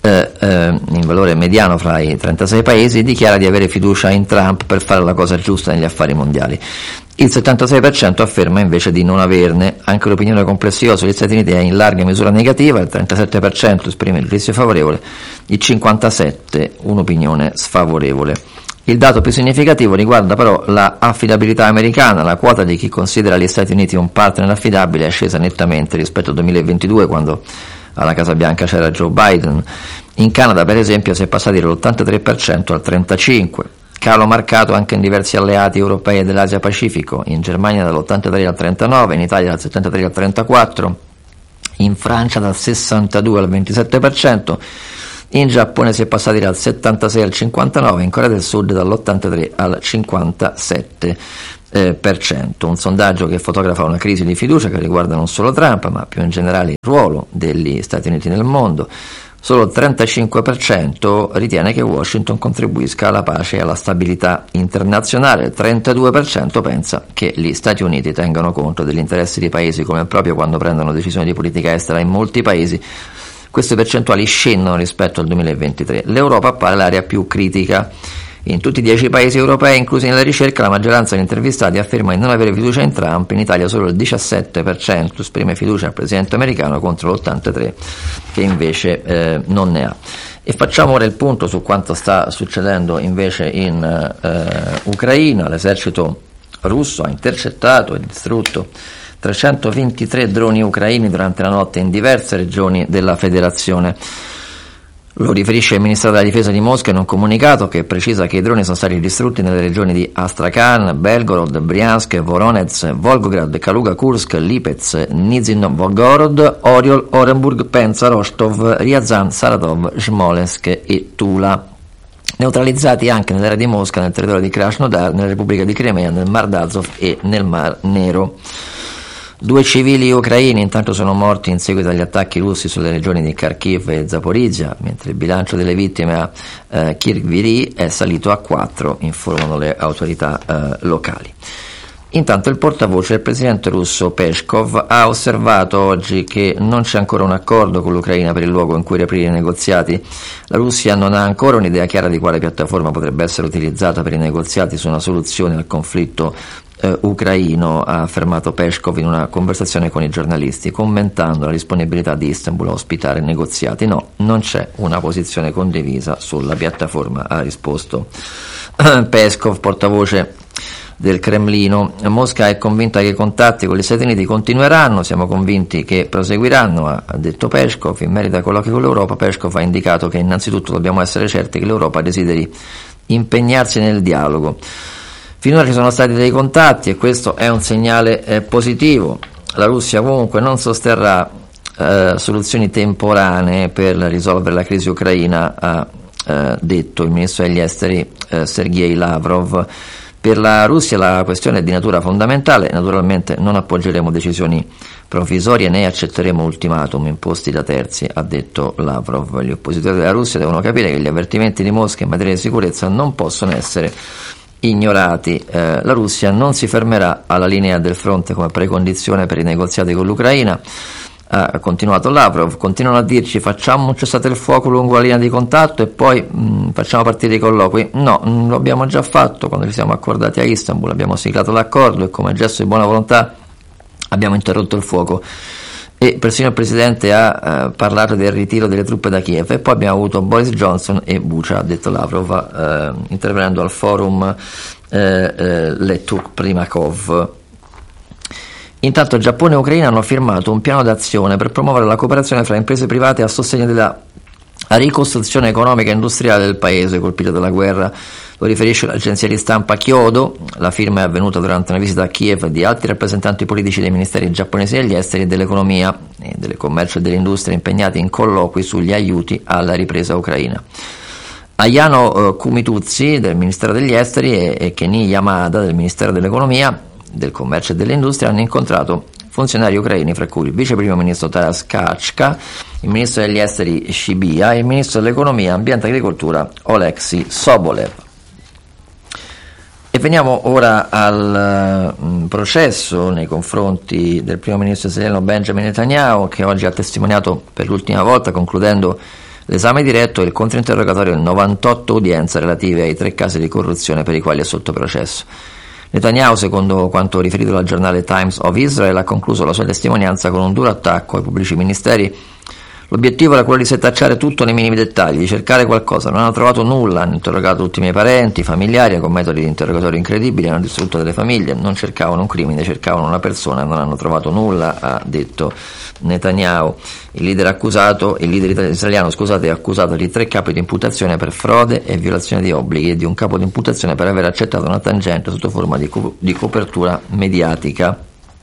eh, eh, in valore mediano fra i trentasei paesi, dichiara di avere fiducia in Trump per fare la cosa giusta negli affari mondiali. Il settantasei per cento afferma invece di non averne. Anche l'opinione complessiva sugli Stati Uniti è in larga misura negativa, il trentasette per cento esprime il giudizio favorevole, il cinquantasette per cento un'opinione sfavorevole. Il dato più significativo riguarda però la affidabilità americana. La quota di chi considera gli Stati Uniti un partner affidabile è scesa nettamente rispetto al duemilaventidue, quando alla Casa Bianca c'era Joe Biden. In Canada, per esempio, si è passati dall'ottantatré per cento al trentacinque per cento. Calo marcato anche in diversi alleati europei e dell'Asia Pacifico, in Germania dall'ottantatré al trentanove, in Italia dal settantatré al trentaquattro, in Francia dal sessantadue al ventisette per cento, in Giappone si è passati dal settantasei al cinquantanove, in Corea del Sud dall'ottantatré al cinquantasette per cento. Un sondaggio che fotografa una crisi di fiducia che riguarda non solo Trump, ma più in generale il ruolo degli Stati Uniti nel mondo. Solo il trentacinque per cento ritiene che Washington contribuisca alla pace e alla stabilità internazionale, il trentadue per cento pensa che gli Stati Uniti tengano conto degli interessi di paesi come il proprio quando prendono decisioni di politica estera. In molti paesi queste percentuali scendono rispetto al duemilaventitré. L'Europa appare l'area più critica. In tutti i dieci paesi europei inclusi nella ricerca, la maggioranza degli intervistati afferma di non avere fiducia in Trump. In Italia solo il diciassette per cento esprime fiducia al presidente americano contro l'ottantatré per cento che invece eh, non ne ha. E facciamo ora il punto su quanto sta succedendo invece in eh, Ucraina. L'esercito russo ha intercettato e distrutto trecentoventitré droni ucraini durante la notte in diverse regioni della federazione. Lo riferisce il Ministero della Difesa di Mosca in un comunicato che precisa che i droni sono stati distrutti nelle regioni di Astrakhan, Belgorod, Briansk, Voronezh, Volgograd, Kaluga, Kursk, Lipetsk, Nizhny Novgorod, Oriol, Orenburg, Penza, Rostov, Ryazan, Saratov, Smolensk e Tula. Neutralizzati anche nell'area di Mosca, nel territorio di Krasnodar, nella Repubblica di Crimea, nel Mar d'Azov e nel Mar Nero. Due civili ucraini intanto sono morti in seguito agli attacchi russi sulle regioni di Kharkiv e Zaporizhia, mentre il bilancio delle vittime a eh, Kirkviri è salito a quattro, informano le autorità eh, locali. Intanto il portavoce del presidente russo Peskov ha osservato oggi che non c'è ancora un accordo con l'Ucraina per il luogo in cui riaprire i negoziati. La Russia non ha ancora un'idea chiara di quale piattaforma potrebbe essere utilizzata per i negoziati su una soluzione al conflitto eh, ucraino, ha affermato Peskov in una conversazione con i giornalisti, commentando la disponibilità di Istanbul a ospitare negoziati. No, non c'è una posizione condivisa sulla piattaforma, ha risposto Peskov, portavoce del Cremlino. Mosca è convinta che i contatti con gli Stati Uniti continueranno, siamo convinti che proseguiranno, ha detto Peskov. In merito ai colloqui con l'Europa, Peskov ha indicato che innanzitutto dobbiamo essere certi che l'Europa desideri impegnarsi nel dialogo. Finora ci sono stati dei contatti e questo è un segnale eh, positivo. La Russia comunque non sosterrà eh, soluzioni temporanee per risolvere la crisi ucraina, ha eh, detto il ministro degli esteri eh, Sergei Lavrov. Per la Russia la questione è di natura fondamentale, naturalmente non appoggeremo decisioni provvisorie né accetteremo ultimatum imposti da terzi, ha detto Lavrov. Gli oppositori della Russia devono capire che gli avvertimenti di Mosca in materia di sicurezza non possono essere ignorati. Eh, la Russia non si fermerà alla linea del fronte come precondizione per i negoziati con l'Ucraina, ha continuato Lavrov. Continuano a dirci facciamo un cessate il fuoco lungo la linea di contatto e poi mh, facciamo partire i colloqui. No, mh, lo abbiamo già fatto quando ci siamo accordati a Istanbul, abbiamo siglato l'accordo e come gesto di buona volontà abbiamo interrotto il fuoco. E persino il Presidente ha eh, parlato del ritiro delle truppe da Kiev e poi abbiamo avuto Boris Johnson e Bucha, ha detto Lavrov, eh, intervenendo al forum eh, eh, Letuk Primakov. Intanto Giappone e Ucraina hanno firmato un piano d'azione per promuovere la cooperazione fra imprese private a sostegno della ricostruzione economica e industriale del paese colpito dalla guerra. Lo riferisce l'agenzia di stampa Kyodo. La firma è avvenuta durante una visita a Kiev di alti rappresentanti politici dei ministeri giapponesi degli esteri e dell'economia e del commercio e dell'industria impegnati in colloqui sugli aiuti alla ripresa ucraina. Ayano Kumituzzi del Ministero degli Esteri e, e Keni Yamada del Ministero dell'Economia, del Commercio e dell'Industria hanno incontrato funzionari ucraini, fra cui il vice primo ministro Taras Kachka, il ministro degli esteri Shibia e il ministro dell'Economia, Ambiente e Agricoltura Oleksiy Sobolev. E veniamo ora al uh, processo nei confronti del primo ministro israeliano Benjamin Netanyahu, che oggi ha testimoniato per l'ultima volta, concludendo l'esame diretto e il controinterrogatorio in novantotto udienze relative ai tre casi di corruzione per i quali è sotto processo. Netanyahu, secondo quanto riferito dal giornale Times of Israel, ha concluso la sua testimonianza con un duro attacco ai pubblici ministeri. L'obiettivo era quello di setacciare tutto nei minimi dettagli, di cercare qualcosa. Non hanno trovato nulla, hanno interrogato tutti i miei parenti, familiari, con metodi di interrogatorio incredibili, hanno distrutto delle famiglie, non cercavano un crimine, cercavano una persona, non hanno trovato nulla, ha detto Netanyahu. Il leader accusato, il leader israeliano, scusate, è accusato di tre capi di imputazione per frode e violazione di obblighi e di un capo di imputazione per aver accettato una tangente sotto forma di, co- di copertura mediatica.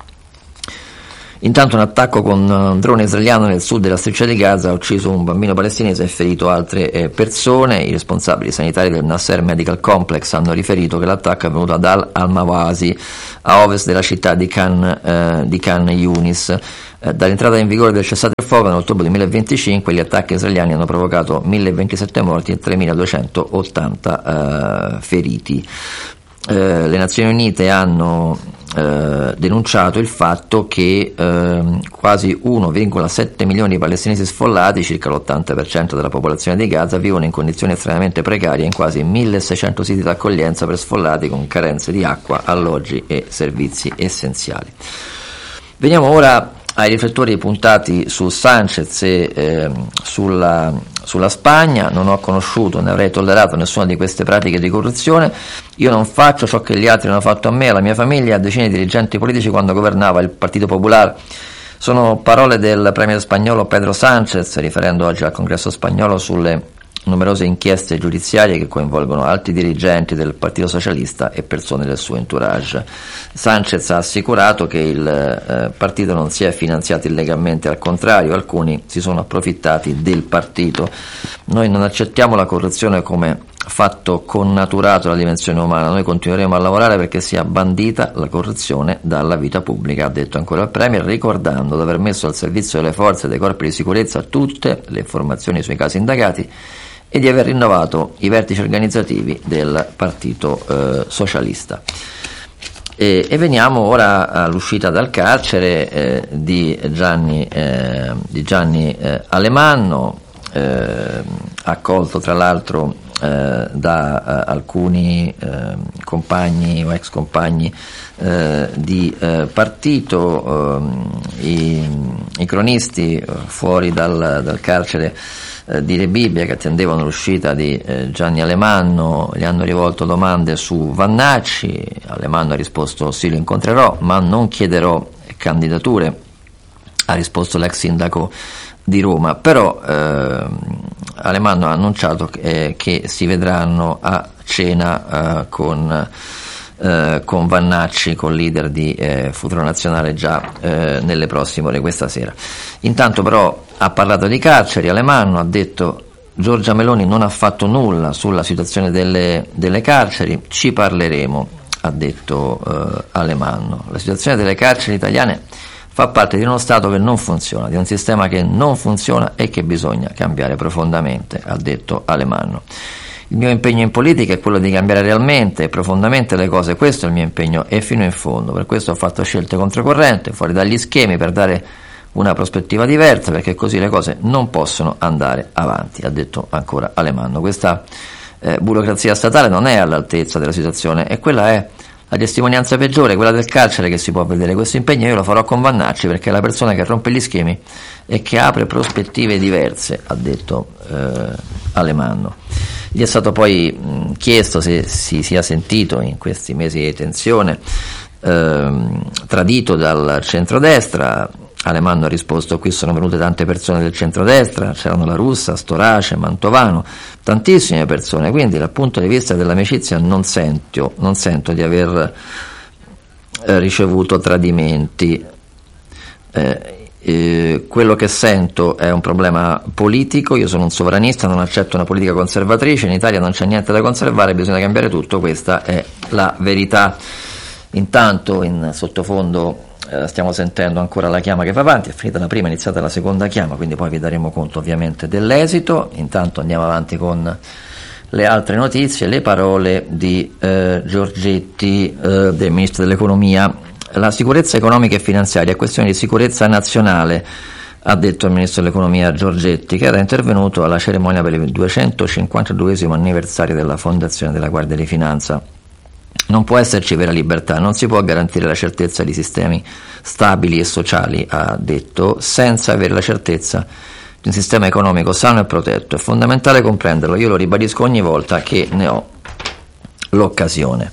Intanto un attacco con un drone israeliano nel sud della striscia di Gaza ha ucciso un bambino palestinese e ferito altre eh, persone. I responsabili sanitari del Nasser Medical Complex hanno riferito che l'attacco è avvenuto ad Al-Mawasi, a ovest della città di Khan, eh, di Khan Yunis. Eh, dall'entrata in vigore del cessate il fuoco nell'ottobre duemilaventiscinque gli attacchi israeliani hanno provocato mille ventisette morti e tremiladuecentottanta eh, feriti. Eh, le Nazioni Unite hanno eh, denunciato il fatto che eh, quasi uno virgola sette milioni di palestinesi sfollati, circa l'ottanta per cento della popolazione di Gaza, vivono in condizioni estremamente precarie in quasi milleseicento siti d'accoglienza per sfollati con carenze di acqua, alloggi e servizi essenziali. Veniamo ora ai riflettori puntati su Sanchez e eh, sulla, sulla Spagna. Non ho conosciuto né avrei tollerato nessuna di queste pratiche di corruzione. Io non faccio ciò che gli altri hanno fatto a me, alla mia famiglia e a decine di dirigenti politici quando governava il Partito Popolare. Sono parole del premier spagnolo Pedro Sánchez, riferendo oggi al Congresso spagnolo sulle numerose inchieste giudiziarie che coinvolgono alti dirigenti del Partito Socialista e persone del suo entourage. Sánchez ha assicurato che il eh, partito non si è finanziato illegalmente, al contrario, alcuni si sono approfittati del partito. Noi non accettiamo la corruzione come fatto connaturato alla dimensione umana, noi continueremo a lavorare perché sia bandita la corruzione dalla vita pubblica, ha detto ancora il Premier, ricordando di aver messo al servizio delle forze e dei corpi di sicurezza tutte le informazioni sui casi indagati e di aver rinnovato i vertici organizzativi del Partito eh, Socialista. E, e veniamo ora all'uscita dal carcere eh, di Gianni, eh, di Gianni eh, Alemanno, eh, accolto tra l'altro eh, da eh, alcuni eh, compagni o ex compagni eh, di eh, partito. eh, i, i cronisti eh, fuori dal, dal carcere di Rebibbia, che attendevano l'uscita di eh, Gianni Alemanno, gli hanno rivolto domande su Vannacci. Alemanno ha risposto sì, lo incontrerò, ma non chiederò candidature, ha risposto l'ex sindaco di Roma. Però eh, Alemanno ha annunciato che, eh, che si vedranno a cena eh, con Eh, con Vannacci, con leader di eh, Futuro Nazionale, già eh, nelle prossime ore, questa sera. Intanto però ha parlato di carceri Alemanno, ha detto Giorgia Meloni non ha fatto nulla sulla situazione delle, delle carceri, ci parleremo, ha detto eh, Alemanno. La situazione delle carceri italiane fa parte di uno Stato che non funziona, di un sistema che non funziona e che bisogna cambiare profondamente, ha detto Alemanno. Il mio impegno in politica è quello di cambiare realmente e profondamente le cose, questo è il mio impegno e fino in fondo, per questo ho fatto scelte controcorrente, fuori dagli schemi, per dare una prospettiva diversa, perché così le cose non possono andare avanti, ha detto ancora Alemanno. Questa eh, burocrazia statale non è all'altezza della situazione e quella è la testimonianza peggiore, quella del carcere, che si può vedere. Questo impegno io lo farò con Vannacci perché è la persona che rompe gli schemi e che apre prospettive diverse, ha detto eh, Alemanno. Gli è stato poi mh, chiesto se si sia sentito in questi mesi di tensione ehm, tradito dal centrodestra. Alemanno ha risposto: qui sono venute tante persone del centrodestra, c'erano la Russa, Storace, Mantovano, tantissime persone, quindi dal punto di vista dell'amicizia non sento, non sento di aver eh, ricevuto tradimenti. Eh, Eh, quello che sento è un problema politico, io sono un sovranista, non accetto una politica conservatrice, in Italia non c'è niente da conservare, bisogna cambiare tutto, questa è la verità. Intanto in sottofondo eh, stiamo sentendo ancora la chiama che va avanti, è finita la prima, è iniziata la seconda chiama, quindi poi vi daremo conto ovviamente dell'esito. Intanto andiamo avanti con le altre notizie, le parole di eh, Giorgetti, eh, del Ministro dell'Economia. La sicurezza economica e finanziaria è questione di sicurezza nazionale, ha detto il Ministro dell'Economia Giorgetti, che era intervenuto alla cerimonia per il duecentocinquantaduesimo anniversario della fondazione della Guardia di Finanza. Non può esserci vera libertà, non si può garantire la certezza di sistemi stabili e sociali, ha detto, senza avere la certezza di un sistema economico sano e protetto. È fondamentale comprenderlo, io lo ribadisco ogni volta che ne ho l'occasione.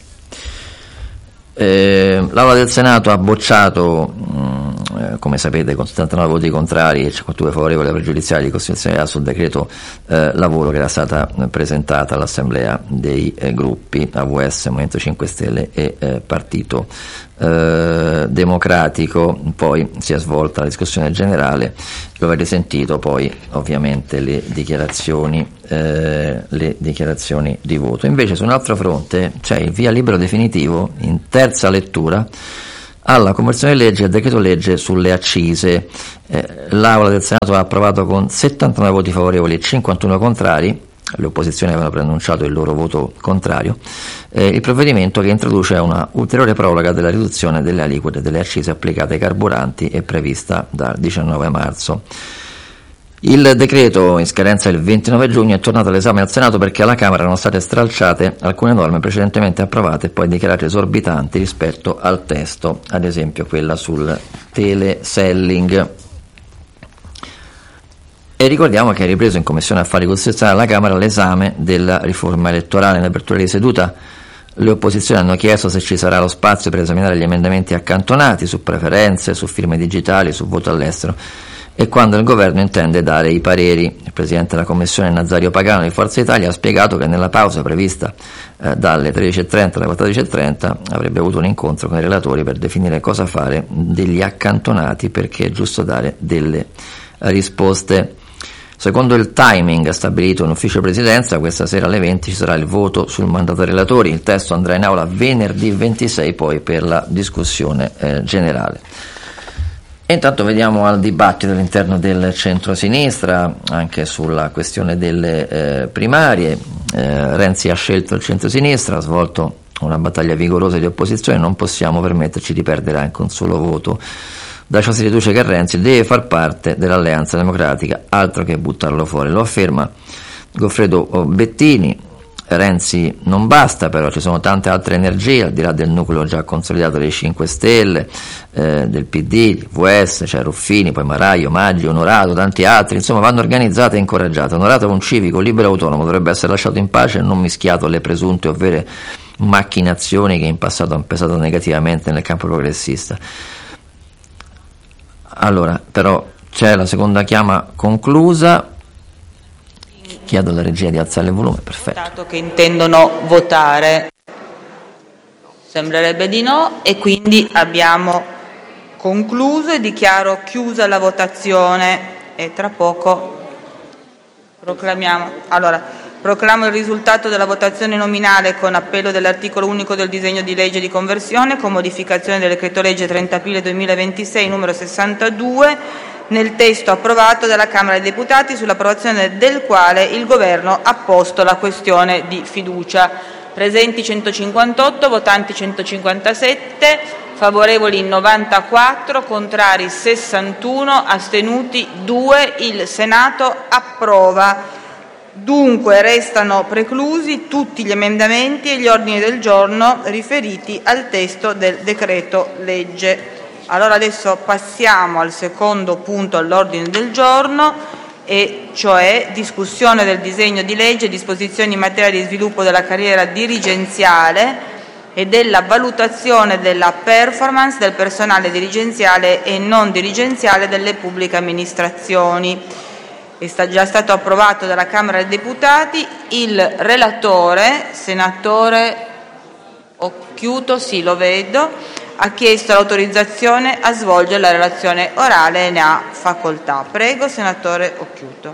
Eh, L'Aula del Senato ha bocciato, mh, eh, come sapete, con settantanove voti contrari e cinquantadue favorevoli alla pregiudiziale di costituzionalità sul decreto eh, lavoro che era stata presentata all'assemblea dei eh, gruppi A V S, Movimento cinque Stelle e eh, Partito eh, Democratico. Poi si è svolta la discussione generale, lo avete sentito, poi ovviamente le dichiarazioni eh, le dichiarazioni di voto. Invece su un altro fronte c'è il via libero definitivo in terza lettura alla conversione di legge del decreto legge sulle accise. Eh, L'Aula del Senato ha approvato con settantanove voti favorevoli e cinquantuno contrari, le opposizioni avevano preannunciato il loro voto contrario, eh, il provvedimento che introduce una ulteriore proroga della riduzione delle aliquote delle accise applicate ai carburanti e prevista dal diciannove marzo. Il decreto, in scadenza il ventinove giugno, è tornato all'esame al Senato perché alla Camera erano state stralciate alcune norme precedentemente approvate e poi dichiarate esorbitanti rispetto al testo, ad esempio quella sul teleselling. E ricordiamo che è ripreso in Commissione Affari Costituzionali alla Camera l'esame della riforma elettorale. In apertura di seduta le opposizioni hanno chiesto se ci sarà lo spazio per esaminare gli emendamenti accantonati su preferenze, su firme digitali, su voto all'estero, e quando il governo intende dare i pareri. Il presidente della commissione Nazario Pagano di Forza Italia ha spiegato che nella pausa prevista eh, dalle tredici e trenta alle quattordici e trenta avrebbe avuto un incontro con i relatori per definire cosa fare degli accantonati, perché è giusto dare delle risposte. Secondo il timing stabilito in ufficio presidenza, questa sera alle venti ci sarà il voto sul mandato ai relatori, il testo andrà in aula venerdì ventisei poi per la discussione eh, generale. E intanto vediamo al dibattito all'interno del centro-sinistra, anche sulla questione delle eh, primarie. Eh, Renzi ha scelto il centro-sinistra, ha svolto una battaglia vigorosa di opposizione, non possiamo permetterci di perdere anche un solo voto. Da ciò si riduce che Renzi deve far parte dell'Alleanza Democratica, altro che buttarlo fuori, lo afferma Goffredo Bettini. Renzi non basta, però ci sono tante altre energie al di là del nucleo già consolidato dei cinque Stelle, eh, del P D, di V S, c'è Ruffini, poi Maraio, Maggi, Onorato, tanti altri, insomma vanno organizzate e incoraggiate. Onorato è un civico libero e autonomo, dovrebbe essere lasciato in pace e non mischiato alle presunte o vere macchinazioni che in passato hanno pesato negativamente nel campo progressista. Allora, però c'è la seconda chiama conclusa. Chiedo alla regia di alzare il volume, perfetto. Che intendono votare, sembrerebbe di no, e quindi abbiamo concluso e dichiaro chiusa la votazione e tra poco proclamiamo. Allora, proclamo il risultato della votazione nominale con appello dell'articolo unico del disegno di legge di conversione con modificazione del decreto legge trenta aprile duemilaventisei numero sessantadue, nel testo approvato dalla Camera dei Deputati, sull'approvazione del quale il Governo ha posto la questione di fiducia. Presenti centocinquantotto, votanti centocinquantasette, favorevoli novantaquattro, contrari sessantuno, astenuti due. Il Senato approva. Dunque restano preclusi tutti gli emendamenti e gli ordini del giorno riferiti al testo del decreto legge. Allora adesso passiamo al secondo punto all'ordine del giorno, e cioè discussione del disegno di legge disposizioni in materia di sviluppo della carriera dirigenziale e della valutazione della performance del personale dirigenziale e non dirigenziale delle pubbliche amministrazioni. È già stato approvato dalla Camera dei Deputati. Il relatore, senatore Occhiuto, sì, lo vedo, ha chiesto l'autorizzazione a svolgere la relazione orale e ne ha facoltà. Prego, senatore Occhiuto.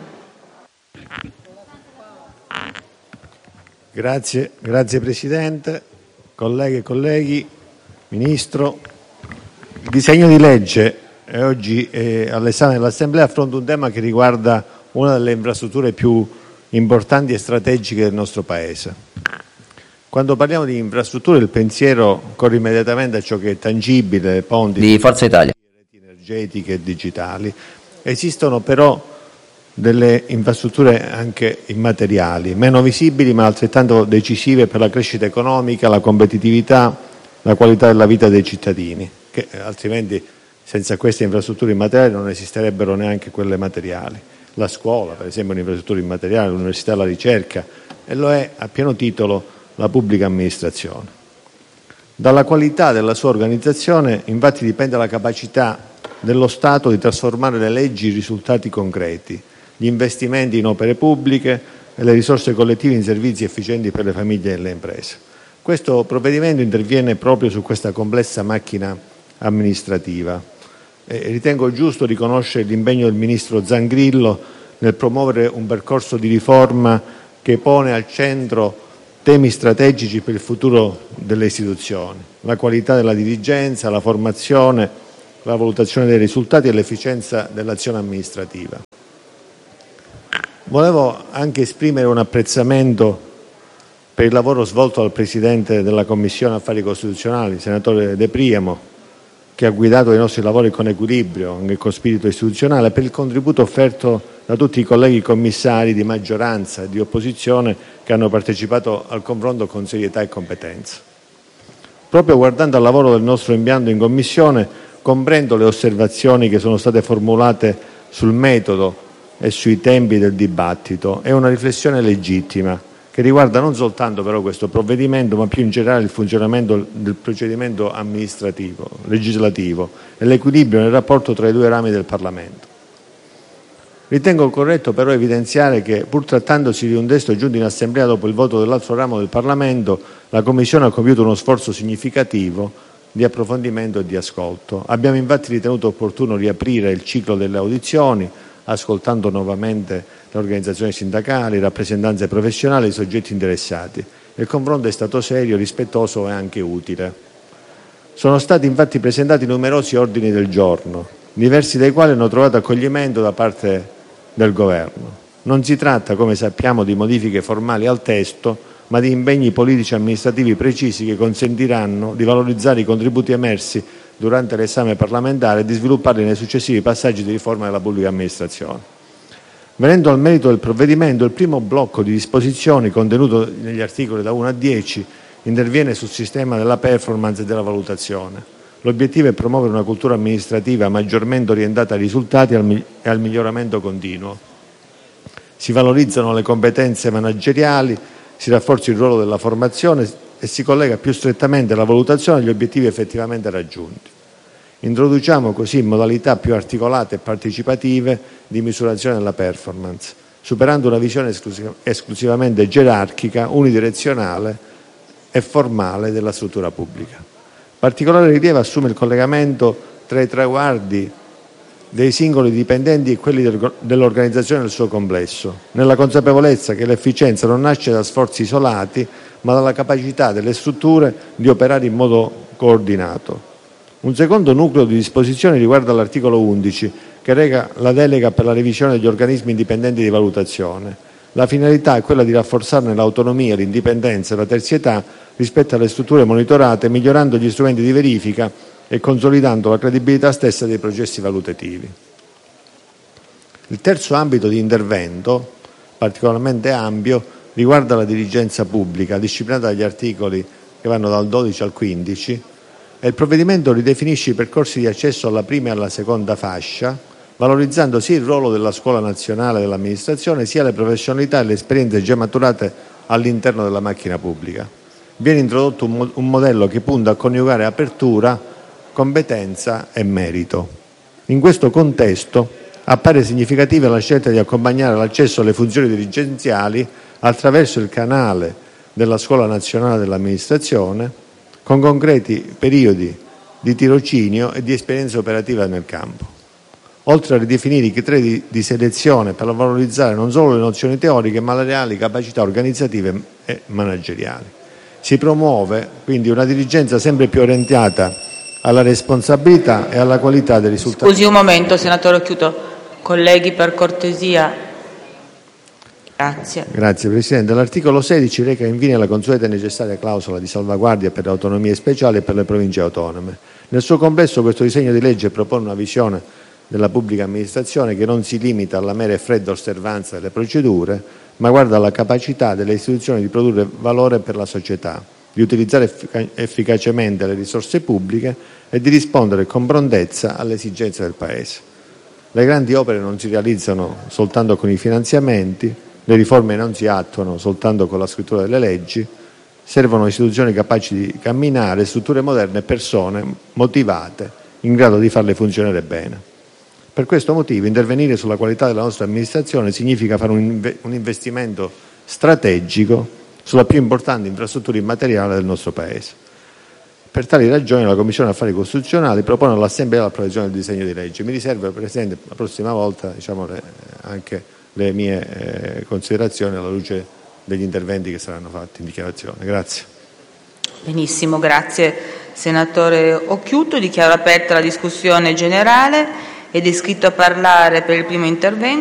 Grazie, grazie Presidente, colleghe e colleghi, Ministro. Il disegno di legge è oggi è all'esame dell'Assemblea affronta un tema che riguarda una delle infrastrutture più importanti e strategiche del nostro Paese. Quando parliamo di infrastrutture il pensiero corre immediatamente a ciò che è tangibile, ponti di Forza Italia, reti energetiche e digitali, Esistono però delle infrastrutture anche immateriali, meno visibili ma altrettanto decisive per la crescita economica, la competitività, la qualità della vita dei cittadini, che altrimenti senza queste infrastrutture immateriali non esisterebbero neanche quelle materiali. La scuola, per esempio, è un'infrastruttura immateriale, l'università, la ricerca, e lo è a pieno titolo la pubblica amministrazione. Dalla qualità della sua organizzazione, infatti, dipende la capacità dello Stato di trasformare le leggi in risultati concreti, gli investimenti in opere pubbliche e le risorse collettive in servizi efficienti per le famiglie e le imprese. Questo provvedimento interviene proprio su questa complessa macchina amministrativa. E ritengo giusto riconoscere l'impegno del Ministro Zangrillo nel promuovere un percorso di riforma che pone al centro temi strategici per il futuro delle istituzioni: la qualità della dirigenza, la formazione, la valutazione dei risultati e l'efficienza dell'azione amministrativa. Volevo anche esprimere un apprezzamento per il lavoro svolto dal Presidente della Commissione Affari Costituzionali, senatore De Priamo, che ha guidato i nostri lavori con equilibrio, anche con spirito istituzionale, per il contributo offerto da tutti i colleghi commissari di maggioranza e di opposizione che hanno partecipato al confronto con serietà e competenza. Proprio guardando al lavoro del nostro impianto in Commissione, comprendo le osservazioni che sono state formulate sul metodo e sui tempi del dibattito. È una riflessione legittima, che riguarda non soltanto però questo provvedimento, ma più in generale il funzionamento del procedimento amministrativo, legislativo e l'equilibrio nel rapporto tra i due rami del Parlamento. Ritengo corretto però evidenziare che, pur trattandosi di un testo giunto in Assemblea dopo il voto dell'altro ramo del Parlamento, la Commissione ha compiuto uno sforzo significativo di approfondimento e di ascolto. Abbiamo infatti ritenuto opportuno riaprire il ciclo delle audizioni, ascoltando nuovamente le organizzazioni sindacali, rappresentanze professionali e i soggetti interessati. Il confronto è stato serio, rispettoso e anche utile. Sono stati infatti presentati numerosi ordini del giorno, diversi dei quali hanno trovato accoglimento da parte del Governo. Non si tratta, come sappiamo, di modifiche formali al testo, ma di impegni politici e amministrativi precisi che consentiranno di valorizzare i contributi emersi durante l'esame parlamentare e di svilupparli nei successivi passaggi di riforma della pubblica amministrazione. Venendo al merito del provvedimento, il primo blocco di disposizioni contenuto negli articoli da uno a dieci interviene sul sistema della performance e della valutazione. L'obiettivo è promuovere una cultura amministrativa maggiormente orientata ai risultati e al miglioramento continuo. Si valorizzano le competenze manageriali, si rafforza il ruolo della formazione e si collega più strettamente la valutazione agli obiettivi effettivamente raggiunti. Introduciamo così modalità più articolate e partecipative di misurazione della performance, superando una visione esclusiv- esclusivamente gerarchica, unidirezionale e formale della struttura pubblica. Particolare rilievo assume il collegamento tra i traguardi dei singoli dipendenti e quelli del, dell'organizzazione nel suo complesso, nella consapevolezza che l'efficienza non nasce da sforzi isolati, ma dalla capacità delle strutture di operare in modo coordinato. Un secondo nucleo di disposizioni riguarda l'articolo undici, che reca la delega per la revisione degli organismi indipendenti di valutazione. La finalità è quella di rafforzarne l'autonomia, l'indipendenza e la terzietà rispetto alle strutture monitorate, migliorando gli strumenti di verifica e consolidando la credibilità stessa dei processi valutativi. Il terzo ambito di intervento, particolarmente ampio, riguarda la dirigenza pubblica, disciplinata dagli articoli che vanno dal dodici al quindici, e il provvedimento ridefinisce i percorsi di accesso alla prima e alla seconda fascia, valorizzando sia il ruolo della Scuola Nazionale dell'Amministrazione, sia le professionalità e le esperienze già maturate all'interno della macchina pubblica. Viene introdotto un, mo- un modello che punta a coniugare apertura, competenza e merito. In questo contesto appare significativa la scelta di accompagnare l'accesso alle funzioni dirigenziali attraverso il canale della Scuola Nazionale dell'Amministrazione, con concreti periodi di tirocinio e di esperienza operativa nel campo, oltre a ridefinire i criteri di, di selezione per valorizzare non solo le nozioni teoriche, ma le reali capacità organizzative e manageriali. Si promuove quindi una dirigenza sempre più orientata alla responsabilità e alla qualità dei risultati. Scusi un momento, senatore Occhiuto. Colleghi, per cortesia. Grazie. Grazie Presidente. L'articolo sedici reca infine la consueta e necessaria clausola di salvaguardia per le autonomie speciali e per le province autonome. Nel suo complesso questo disegno di legge propone una visione della pubblica amministrazione, che non si limita alla mera e fredda osservanza delle procedure, ma guarda alla capacità delle istituzioni di produrre valore per la società, di utilizzare effic- efficacemente le risorse pubbliche e di rispondere con prontezza alle esigenze del Paese. Le grandi opere non si realizzano soltanto con i finanziamenti, le riforme non si attuano soltanto con la scrittura delle leggi, servono istituzioni capaci di camminare, strutture moderne e persone motivate, in grado di farle funzionare bene. Per questo motivo intervenire sulla qualità della nostra amministrazione significa fare un, inve- un investimento strategico sulla più importante infrastruttura immateriale del nostro Paese. Per tali ragioni la Commissione Affari Costituzionali propone all'Assemblea l'approvazione del disegno di legge. Mi riservo, Presidente, la prossima volta diciamo, le, anche le mie eh, considerazioni alla luce degli interventi che saranno fatti in dichiarazione. Grazie. Benissimo, grazie Senatore Occhiuto. Dichiaro aperta la discussione generale ed è iscritto a parlare per il primo intervento